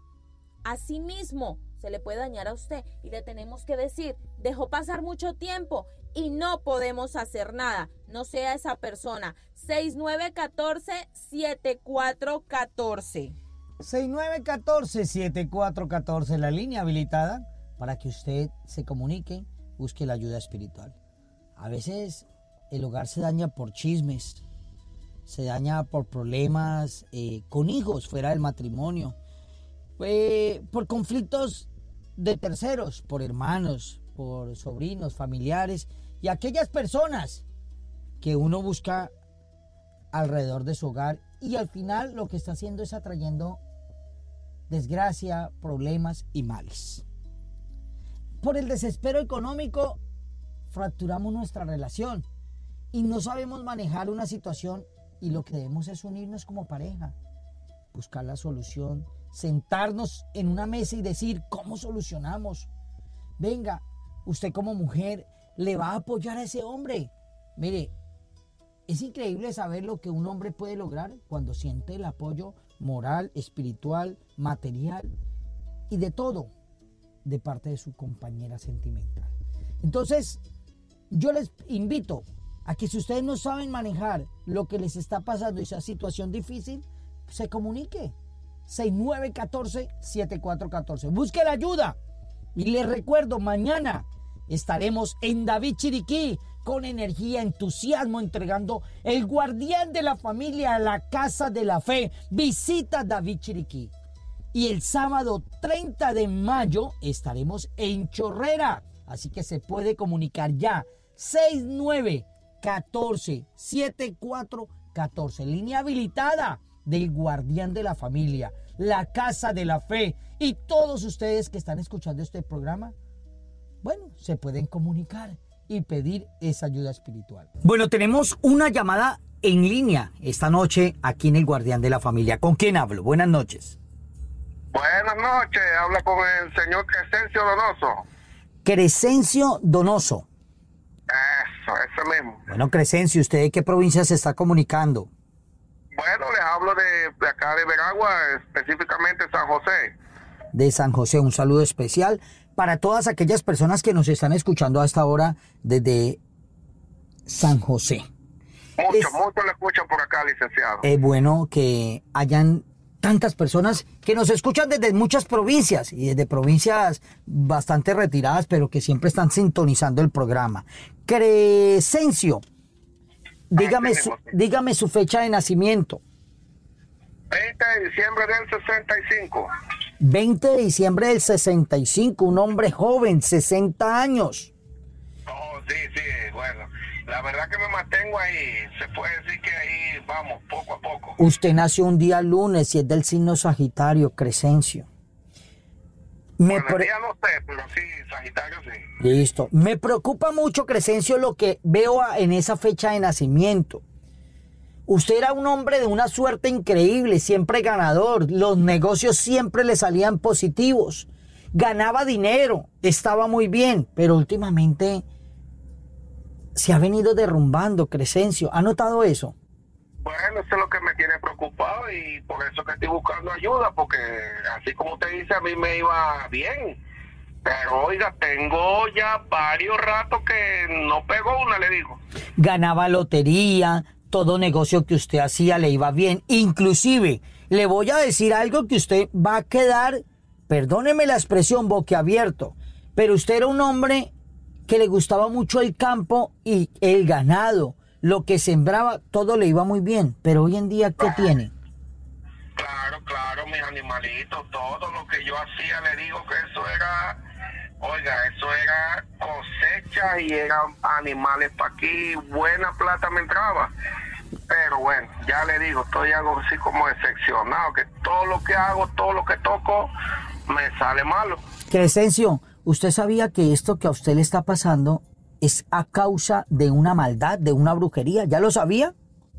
[SPEAKER 8] asimismo se le puede dañar a usted y le tenemos que decir, dejó pasar mucho tiempo y no podemos hacer nada. No sea esa persona. seis nueve uno cuatro, siete cuatro uno cuatro.
[SPEAKER 7] seis nueve uno cuatro, siete cuatro uno cuatro, la línea habilitada para que usted se comunique, busque la ayuda espiritual. A veces el hogar se daña por chismes, se daña por problemas eh, con hijos fuera del matrimonio, eh, por conflictos de terceros, por hermanos, por sobrinos, familiares y aquellas personas que uno busca alrededor de su hogar y al final lo que está haciendo es atrayendo desgracia, problemas y males. Por el desespero económico fracturamos nuestra relación y no sabemos manejar una situación y lo que debemos es unirnos como pareja, buscar la solución, sentarnos en una mesa y decir cómo solucionamos. Venga, usted como mujer le va a apoyar a ese hombre. Mire, es increíble saber lo que un hombre puede lograr cuando siente el apoyo moral, espiritual, material y de todo de parte de su compañera sentimental. Entonces, yo les invito a que si ustedes no saben manejar lo que les está pasando, esa situación difícil, se comunique. seis nueve uno cuatro, siete cuatro uno cuatro. Busque la ayuda. Y les recuerdo, mañana estaremos en David Chiriquí con energía, entusiasmo, entregando el guardián de la familia a la Casa de la Fe. Visita David Chiriquí. Y el sábado treinta de mayo estaremos en Chorrera. Así que se puede comunicar ya. seis nueve uno cuatro, siete cuatro uno cuatro. Línea habilitada del guardián de la familia, la Casa de la Fe. Y todos ustedes que están escuchando este programa, bueno, se pueden comunicar y pedir esa ayuda espiritual. Bueno, tenemos una llamada en línea esta noche aquí en el Guardián de la Familia. ¿Con quién hablo? Buenas noches.
[SPEAKER 10] Buenas noches, habla con el señor Crescencio Donoso.
[SPEAKER 7] Crescencio Donoso.
[SPEAKER 10] Eso, ese mismo.
[SPEAKER 7] Bueno, Crescencio, ¿usted de qué provincia se está comunicando?
[SPEAKER 10] Bueno, les hablo de, de acá de Veragua, específicamente San José.
[SPEAKER 7] De San José, un saludo especial para todas aquellas personas que nos están escuchando hasta ahora desde San José.
[SPEAKER 10] Mucho,
[SPEAKER 7] es,
[SPEAKER 10] mucho le escuchan por acá, licenciado.
[SPEAKER 7] Es bueno que hayan tantas personas que nos escuchan desde muchas provincias y desde provincias bastante retiradas, pero que siempre están sintonizando el programa. Crescencio, dígame su, dígame su fecha de nacimiento.
[SPEAKER 10] veinte de diciembre del sesenta y cinco.
[SPEAKER 7] veinte de diciembre del sesenta y cinco, un hombre joven, sesenta años.
[SPEAKER 10] Oh, sí, sí, bueno. La verdad que me mantengo ahí, se puede decir que ahí vamos, poco a poco.
[SPEAKER 7] Usted nació un día lunes y es del signo Sagitario, Crescencio. Me
[SPEAKER 10] bueno,
[SPEAKER 7] pre...
[SPEAKER 10] el día no sé, pero sí, Sagitario sí.
[SPEAKER 7] Listo. Me preocupa mucho, Crescencio, lo que veo en esa fecha de nacimiento. Usted era un hombre de una suerte increíble, siempre ganador. Los negocios siempre le salían positivos. Ganaba dinero, estaba muy bien, pero últimamente se ha venido derrumbando, Crescencio. ¿Ha notado eso?
[SPEAKER 10] Bueno, eso es lo que me tiene preocupado y por eso que estoy buscando ayuda, porque así como usted dice, a mí me iba bien. Pero oiga, tengo ya varios ratos que no pego una, le digo.
[SPEAKER 7] Ganaba lotería, todo negocio que usted hacía le iba bien. Inclusive, le voy a decir algo que usted va a quedar, perdóneme la expresión, boquiabierto, pero usted era un hombre que le gustaba mucho el campo y el ganado. Lo que sembraba, todo le iba muy bien. Pero hoy en día, ¿qué tiene?
[SPEAKER 10] Claro, claro, mis animalitos, todo lo que yo hacía, le digo que eso era, oiga, eso era cosecha y eran animales para aquí, buena plata me entraba. Pero bueno, ya le digo, estoy algo así como decepcionado, que todo lo que hago, todo lo que toco, me sale malo.
[SPEAKER 7] Crescencio, ¿usted sabía que esto que a usted le está pasando es a causa de una maldad, de una brujería? ¿Ya lo sabía?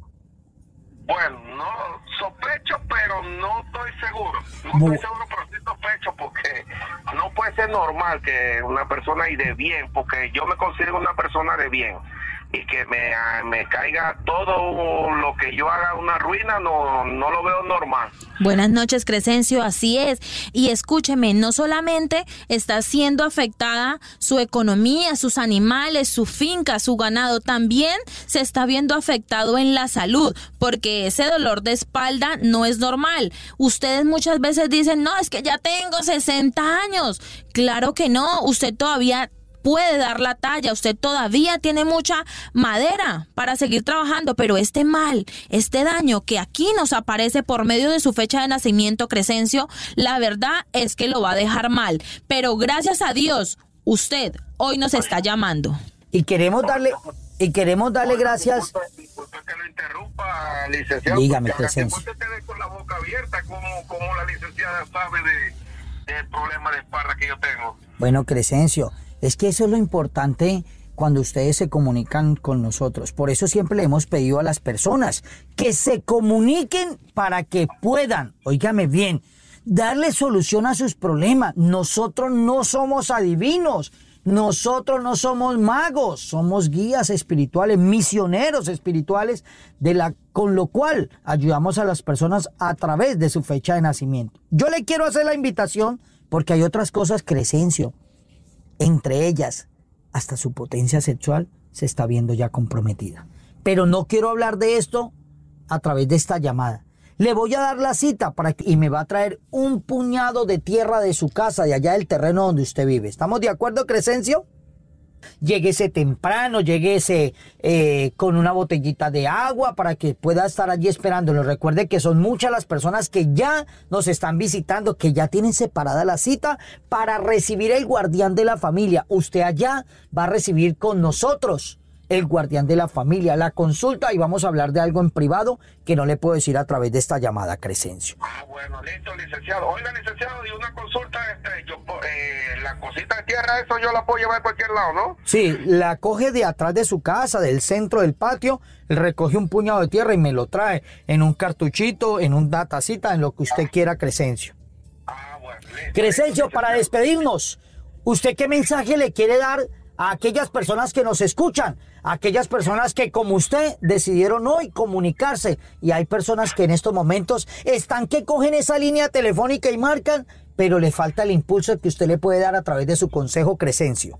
[SPEAKER 10] Bueno, no sospecho, pero no estoy seguro. No
[SPEAKER 7] Bu-
[SPEAKER 10] estoy seguro, pero sí sospecho porque no puede ser normal que una persona y de bien, porque yo me considero una persona de bien. Y que me, me caiga todo lo que yo haga una ruina, no, no lo veo normal.
[SPEAKER 8] Buenas noches, Crescencio, así es. Y escúcheme, no solamente está siendo afectada su economía, sus animales, su finca, su ganado, también se está viendo afectado en la salud, porque ese dolor de espalda no es normal. Ustedes muchas veces dicen, no, es que ya tengo sesenta años. Claro que no, usted todavía puede dar la talla, usted todavía tiene mucha madera para seguir trabajando, pero este mal, este daño que aquí nos aparece por medio de su fecha de nacimiento, Crescencio, la verdad es que lo va a dejar mal, pero gracias a Dios, usted hoy nos está llamando.
[SPEAKER 7] Y queremos darle, y queremos darle gracias.
[SPEAKER 10] Disculpe, disculpe que lo interrumpa, licenciado.
[SPEAKER 7] Dígame,
[SPEAKER 10] porque ahora
[SPEAKER 7] Crescencio.
[SPEAKER 10] después te quedé con la boca abierta, como, como la licenciada sabe de, del problema de espalda que yo tengo.
[SPEAKER 7] Bueno, Crescencio, es que eso es lo importante cuando ustedes se comunican con nosotros. Por eso siempre le hemos pedido a las personas que se comuniquen para que puedan, óigame bien, darle solución a sus problemas. Nosotros no somos adivinos, nosotros no somos magos, somos guías espirituales, misioneros espirituales, de la, con lo cual ayudamos a las personas a través de su fecha de nacimiento. Yo le quiero hacer la invitación porque hay otras cosas, Crescencio. Entre ellas, hasta su potencia sexual se está viendo ya comprometida. Pero no quiero hablar de esto a través de esta llamada. Le voy a dar la cita para que, y me va a traer un puñado de tierra de su casa, de allá del terreno donde usted vive. ¿Estamos de acuerdo, Crescencio? Lléguese temprano, lléguese eh, con una botellita de agua para que pueda estar allí esperándolo. Recuerde que son muchas las personas que ya nos están visitando, que ya tienen separada la cita para recibir el guardián de la familia. Usted allá va a recibir con nosotros el guardián de la familia, la consulta, y vamos a hablar de algo en privado que no le puedo decir a través de esta llamada, Crescencio.
[SPEAKER 10] Ah, bueno, listo, licenciado. Oiga, licenciado, y una consulta, este, yo, eh, la cosita de tierra, eso yo la puedo llevar a cualquier lado, ¿no?
[SPEAKER 7] Sí, la coge de atrás de su casa, del centro del patio, recoge un puñado de tierra y me lo trae en un cartuchito, en un datacita, en lo que usted quiera, Crescencio.
[SPEAKER 10] Ah, bueno, listo.
[SPEAKER 7] Crescencio,
[SPEAKER 10] listo,
[SPEAKER 7] para
[SPEAKER 10] licenciado.
[SPEAKER 7] despedirnos, ¿usted qué mensaje le quiere dar a aquellas personas que nos escuchan, a aquellas personas que como usted decidieron hoy comunicarse? Y hay personas que en estos momentos están que cogen esa línea telefónica y marcan, pero le falta el impulso que usted le puede dar a través de su consejo, Crescencio.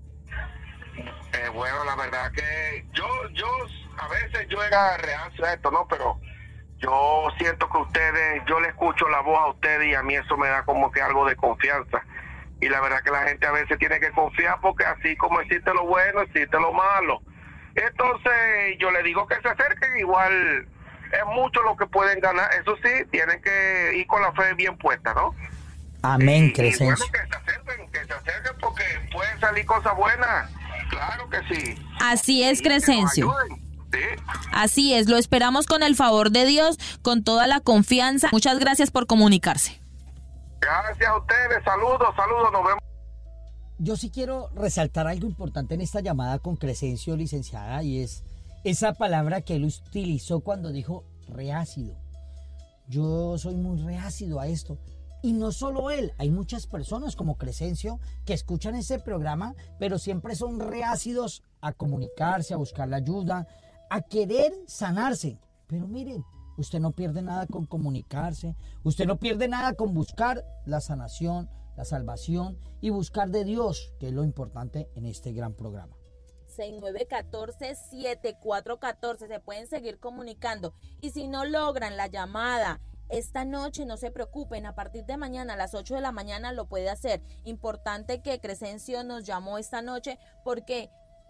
[SPEAKER 10] Eh, bueno, la verdad que yo, yo, a veces yo era reacio a esto, ¿no? Pero yo siento que ustedes, yo le escucho la voz a ustedes y a mí eso me da como que algo de confianza. Y la verdad que la gente a veces tiene que confiar porque así como existe lo bueno, existe lo malo. Entonces yo le digo que se acerquen, igual es mucho lo que pueden ganar. Eso sí, tienen que ir con la fe bien puesta, ¿no?
[SPEAKER 7] Amén,
[SPEAKER 10] Y,
[SPEAKER 7] Crescencio.
[SPEAKER 10] y bueno, que se acerquen, que se acerquen porque pueden salir cosas buenas. Claro que sí.
[SPEAKER 8] Así es,
[SPEAKER 10] Y que nos
[SPEAKER 8] Crescencio.
[SPEAKER 10] ayuden, sí.
[SPEAKER 8] Así es, lo esperamos con el favor de Dios, con toda la confianza. Muchas gracias por comunicarse.
[SPEAKER 10] Gracias a ustedes, saludos, saludos, nos vemos.
[SPEAKER 7] Yo sí quiero resaltar algo importante en esta llamada con Crescencio, licenciada, y es esa palabra que él utilizó cuando dijo reácido. Yo soy muy reácido a esto. Y no solo él, hay muchas personas como Crescencio que escuchan ese programa, pero siempre son reácidos a comunicarse, a buscar la ayuda, a querer sanarse. Pero miren, usted no pierde nada con comunicarse, usted no pierde nada con buscar la sanación, la salvación y buscar de Dios, que es lo importante en este gran programa.
[SPEAKER 8] seis nueve uno cuatro, siete cuatro uno cuatro, se pueden seguir comunicando. Y si no logran la llamada esta noche, no se preocupen, a partir de mañana a las ocho de la mañana lo puede hacer. Importante que Crescencio nos llamó esta noche porque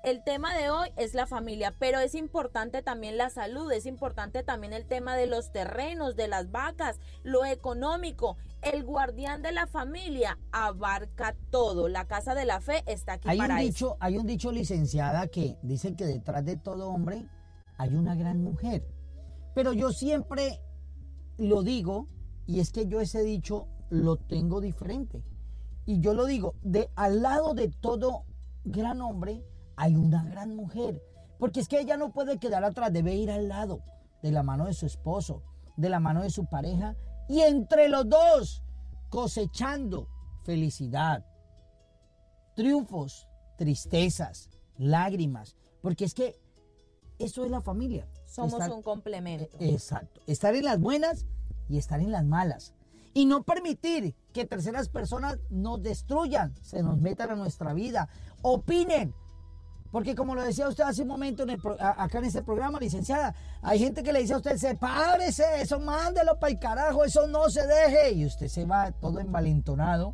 [SPEAKER 8] el tema de hoy es la familia, pero es importante también la salud, es importante también el tema de los terrenos, de las vacas, lo económico. El guardián de la familia abarca todo. La Casa de la Fe está aquí
[SPEAKER 7] hay
[SPEAKER 8] para
[SPEAKER 7] un
[SPEAKER 8] eso.
[SPEAKER 7] dicho, hay un dicho, licenciada, que dice que detrás de todo hombre hay una gran mujer. Pero yo siempre lo digo, y es que yo ese dicho lo tengo diferente. Y yo lo digo, de al lado de todo gran hombre hay una gran mujer. Porque es que ella no puede quedar atrás, debe ir al lado, de la mano de su esposo, de la mano de su pareja, y entre los dos cosechando felicidad, triunfos, tristezas, lágrimas. Porque es que eso es la familia.
[SPEAKER 8] Somos
[SPEAKER 7] Estar,
[SPEAKER 8] un complemento.
[SPEAKER 7] Exacto. Estar en las buenas y estar en las malas. Y no permitir que terceras personas nos destruyan, se nos metan a nuestra vida, opinen. Porque como lo decía usted hace un momento en el pro, acá en este programa, licenciada, hay gente que le dice a usted, sepárese, eso mándelo para el carajo, eso no se deje. Y usted se va todo envalentonado.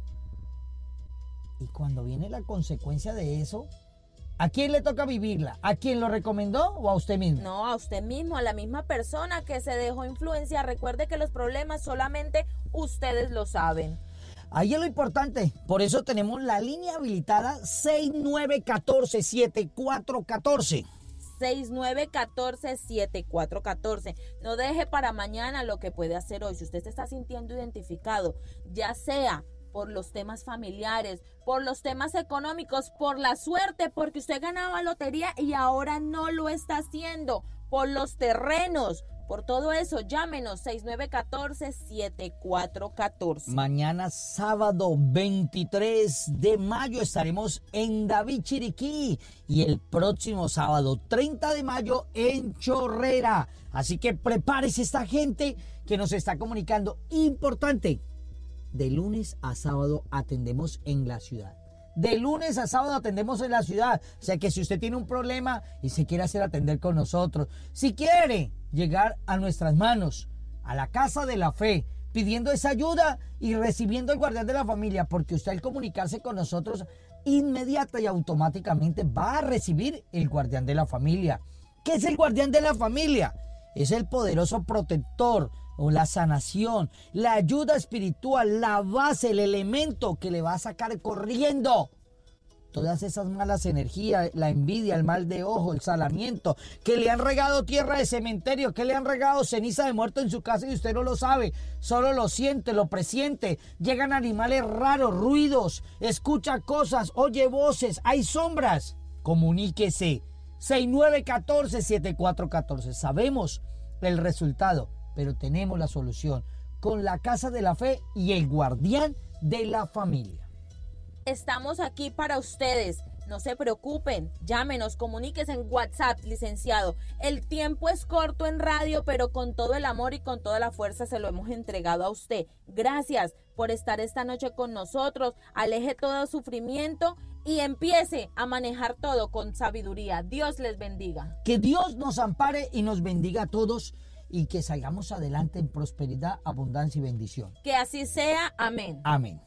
[SPEAKER 7] Y cuando viene la consecuencia de eso, ¿a quién le toca vivirla? ¿A quién lo recomendó o a usted mismo?
[SPEAKER 8] No, a usted mismo, a la misma persona que se dejó influenciar. Recuerde que los problemas solamente ustedes lo saben.
[SPEAKER 7] Ahí es lo importante. Por eso tenemos la línea habilitada seis nueve uno cuatro, siete cuatro uno cuatro.
[SPEAKER 8] seis nueve uno cuatro, siete cuatro uno cuatro. No deje para mañana lo que puede hacer hoy. Si usted se está sintiendo identificado, ya sea por los temas familiares, por los temas económicos, por la suerte, porque usted ganaba lotería y ahora no lo está haciendo, por los terrenos, por todo eso, llámenos seis nueve uno cuatro, siete cuatro uno cuatro.
[SPEAKER 7] Mañana sábado veintitrés de mayo estaremos en David Chiriquí y el próximo sábado treinta de mayo en Chorrera. Así que prepárese esta gente que nos está comunicando. Importante. De lunes a sábado atendemos en la ciudad. De lunes a sábado atendemos en la ciudad. O sea que si usted tiene un problema y se quiere hacer atender con nosotros, si quiere llegar a nuestras manos, a la Casa de la Fe, pidiendo esa ayuda y recibiendo el guardián de la familia, porque usted al comunicarse con nosotros, inmediata y automáticamente va a recibir el guardián de la familia. ¿Qué es el guardián de la familia? Es el poderoso protector, o la sanación, la ayuda espiritual, la base, el elemento que le va a sacar corriendo todas esas malas energías, la envidia, el mal de ojo, el salamiento, que le han regado tierra de cementerio, que le han regado ceniza de muerto en su casa y usted no lo sabe, solo lo siente, lo presiente. Llegan animales raros, ruidos, escucha cosas, oye voces, hay sombras. Comuníquese seis nueve uno cuatro, siete cuatro uno cuatro. Sabemos el resultado, pero tenemos la solución con la Casa de la Fe y el guardián de la familia.
[SPEAKER 8] Estamos aquí para ustedes. No se preocupen, llámenos, comuníquense en WhatsApp, licenciado. El tiempo es corto en radio, pero con todo el amor y con toda la fuerza se lo hemos entregado a usted. Gracias por estar esta noche con nosotros. Aleje todo sufrimiento y empiece a manejar todo con sabiduría. Dios les bendiga.
[SPEAKER 7] Que Dios nos ampare y nos bendiga a todos y que salgamos adelante en prosperidad, abundancia y bendición.
[SPEAKER 8] Que así sea. Amén.
[SPEAKER 7] Amén.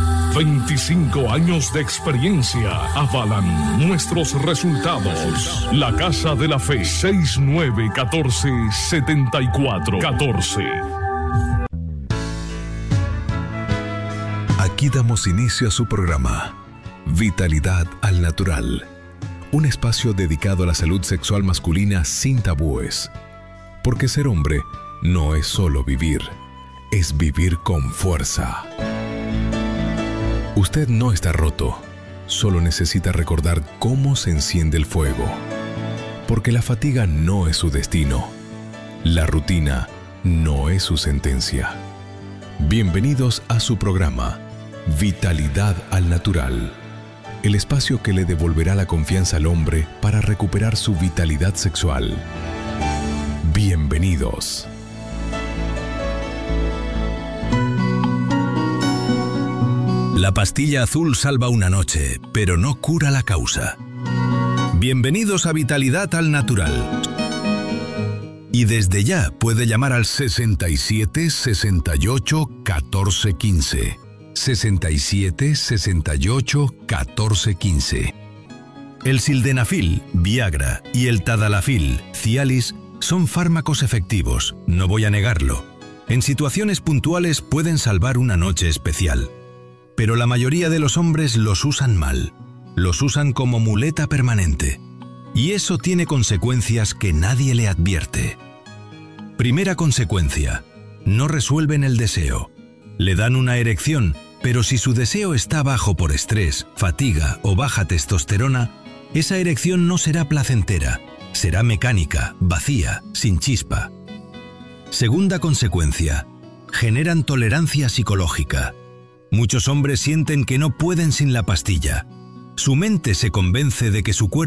[SPEAKER 6] veinticinco años de experiencia avalan nuestros resultados. La Casa de la Fe, seis nueve uno cuatro, siete cuatro uno cuatro.
[SPEAKER 11] Aquí damos inicio a su programa, Vitalidad al Natural. Un espacio dedicado a la salud sexual masculina sin tabúes. Porque ser hombre no es solo vivir, es vivir con fuerza. Usted no está roto, solo necesita recordar cómo se enciende el fuego. Porque la fatiga no es su destino, la rutina no es su sentencia. Bienvenidos a su programa, Vitalidad al Natural. El espacio que le devolverá la confianza al hombre para recuperar su vitalidad sexual. Bienvenidos.
[SPEAKER 12] La pastilla azul salva una noche, pero no cura la causa. Bienvenidos a Vitalidad al Natural. Y desde ya puede llamar al sesenta y siete, sesenta y ocho, catorce, quince. sesenta y siete, sesenta y ocho, catorce, quince. El sildenafil, Viagra, y el tadalafil, Cialis, son fármacos efectivos, no voy a negarlo. En situaciones puntuales pueden salvar una noche especial. Pero la mayoría de los hombres los usan mal. Los usan como muleta permanente. Y eso tiene consecuencias que nadie le advierte. Primera consecuencia: no resuelven el deseo. Le dan una erección, pero si su deseo está bajo por estrés, fatiga o baja testosterona, esa erección no será placentera, será mecánica, vacía, sin chispa. Segunda consecuencia: generan tolerancia psicológica. Muchos hombres sienten que no pueden sin la pastilla. Su mente se convence de que su cuerpo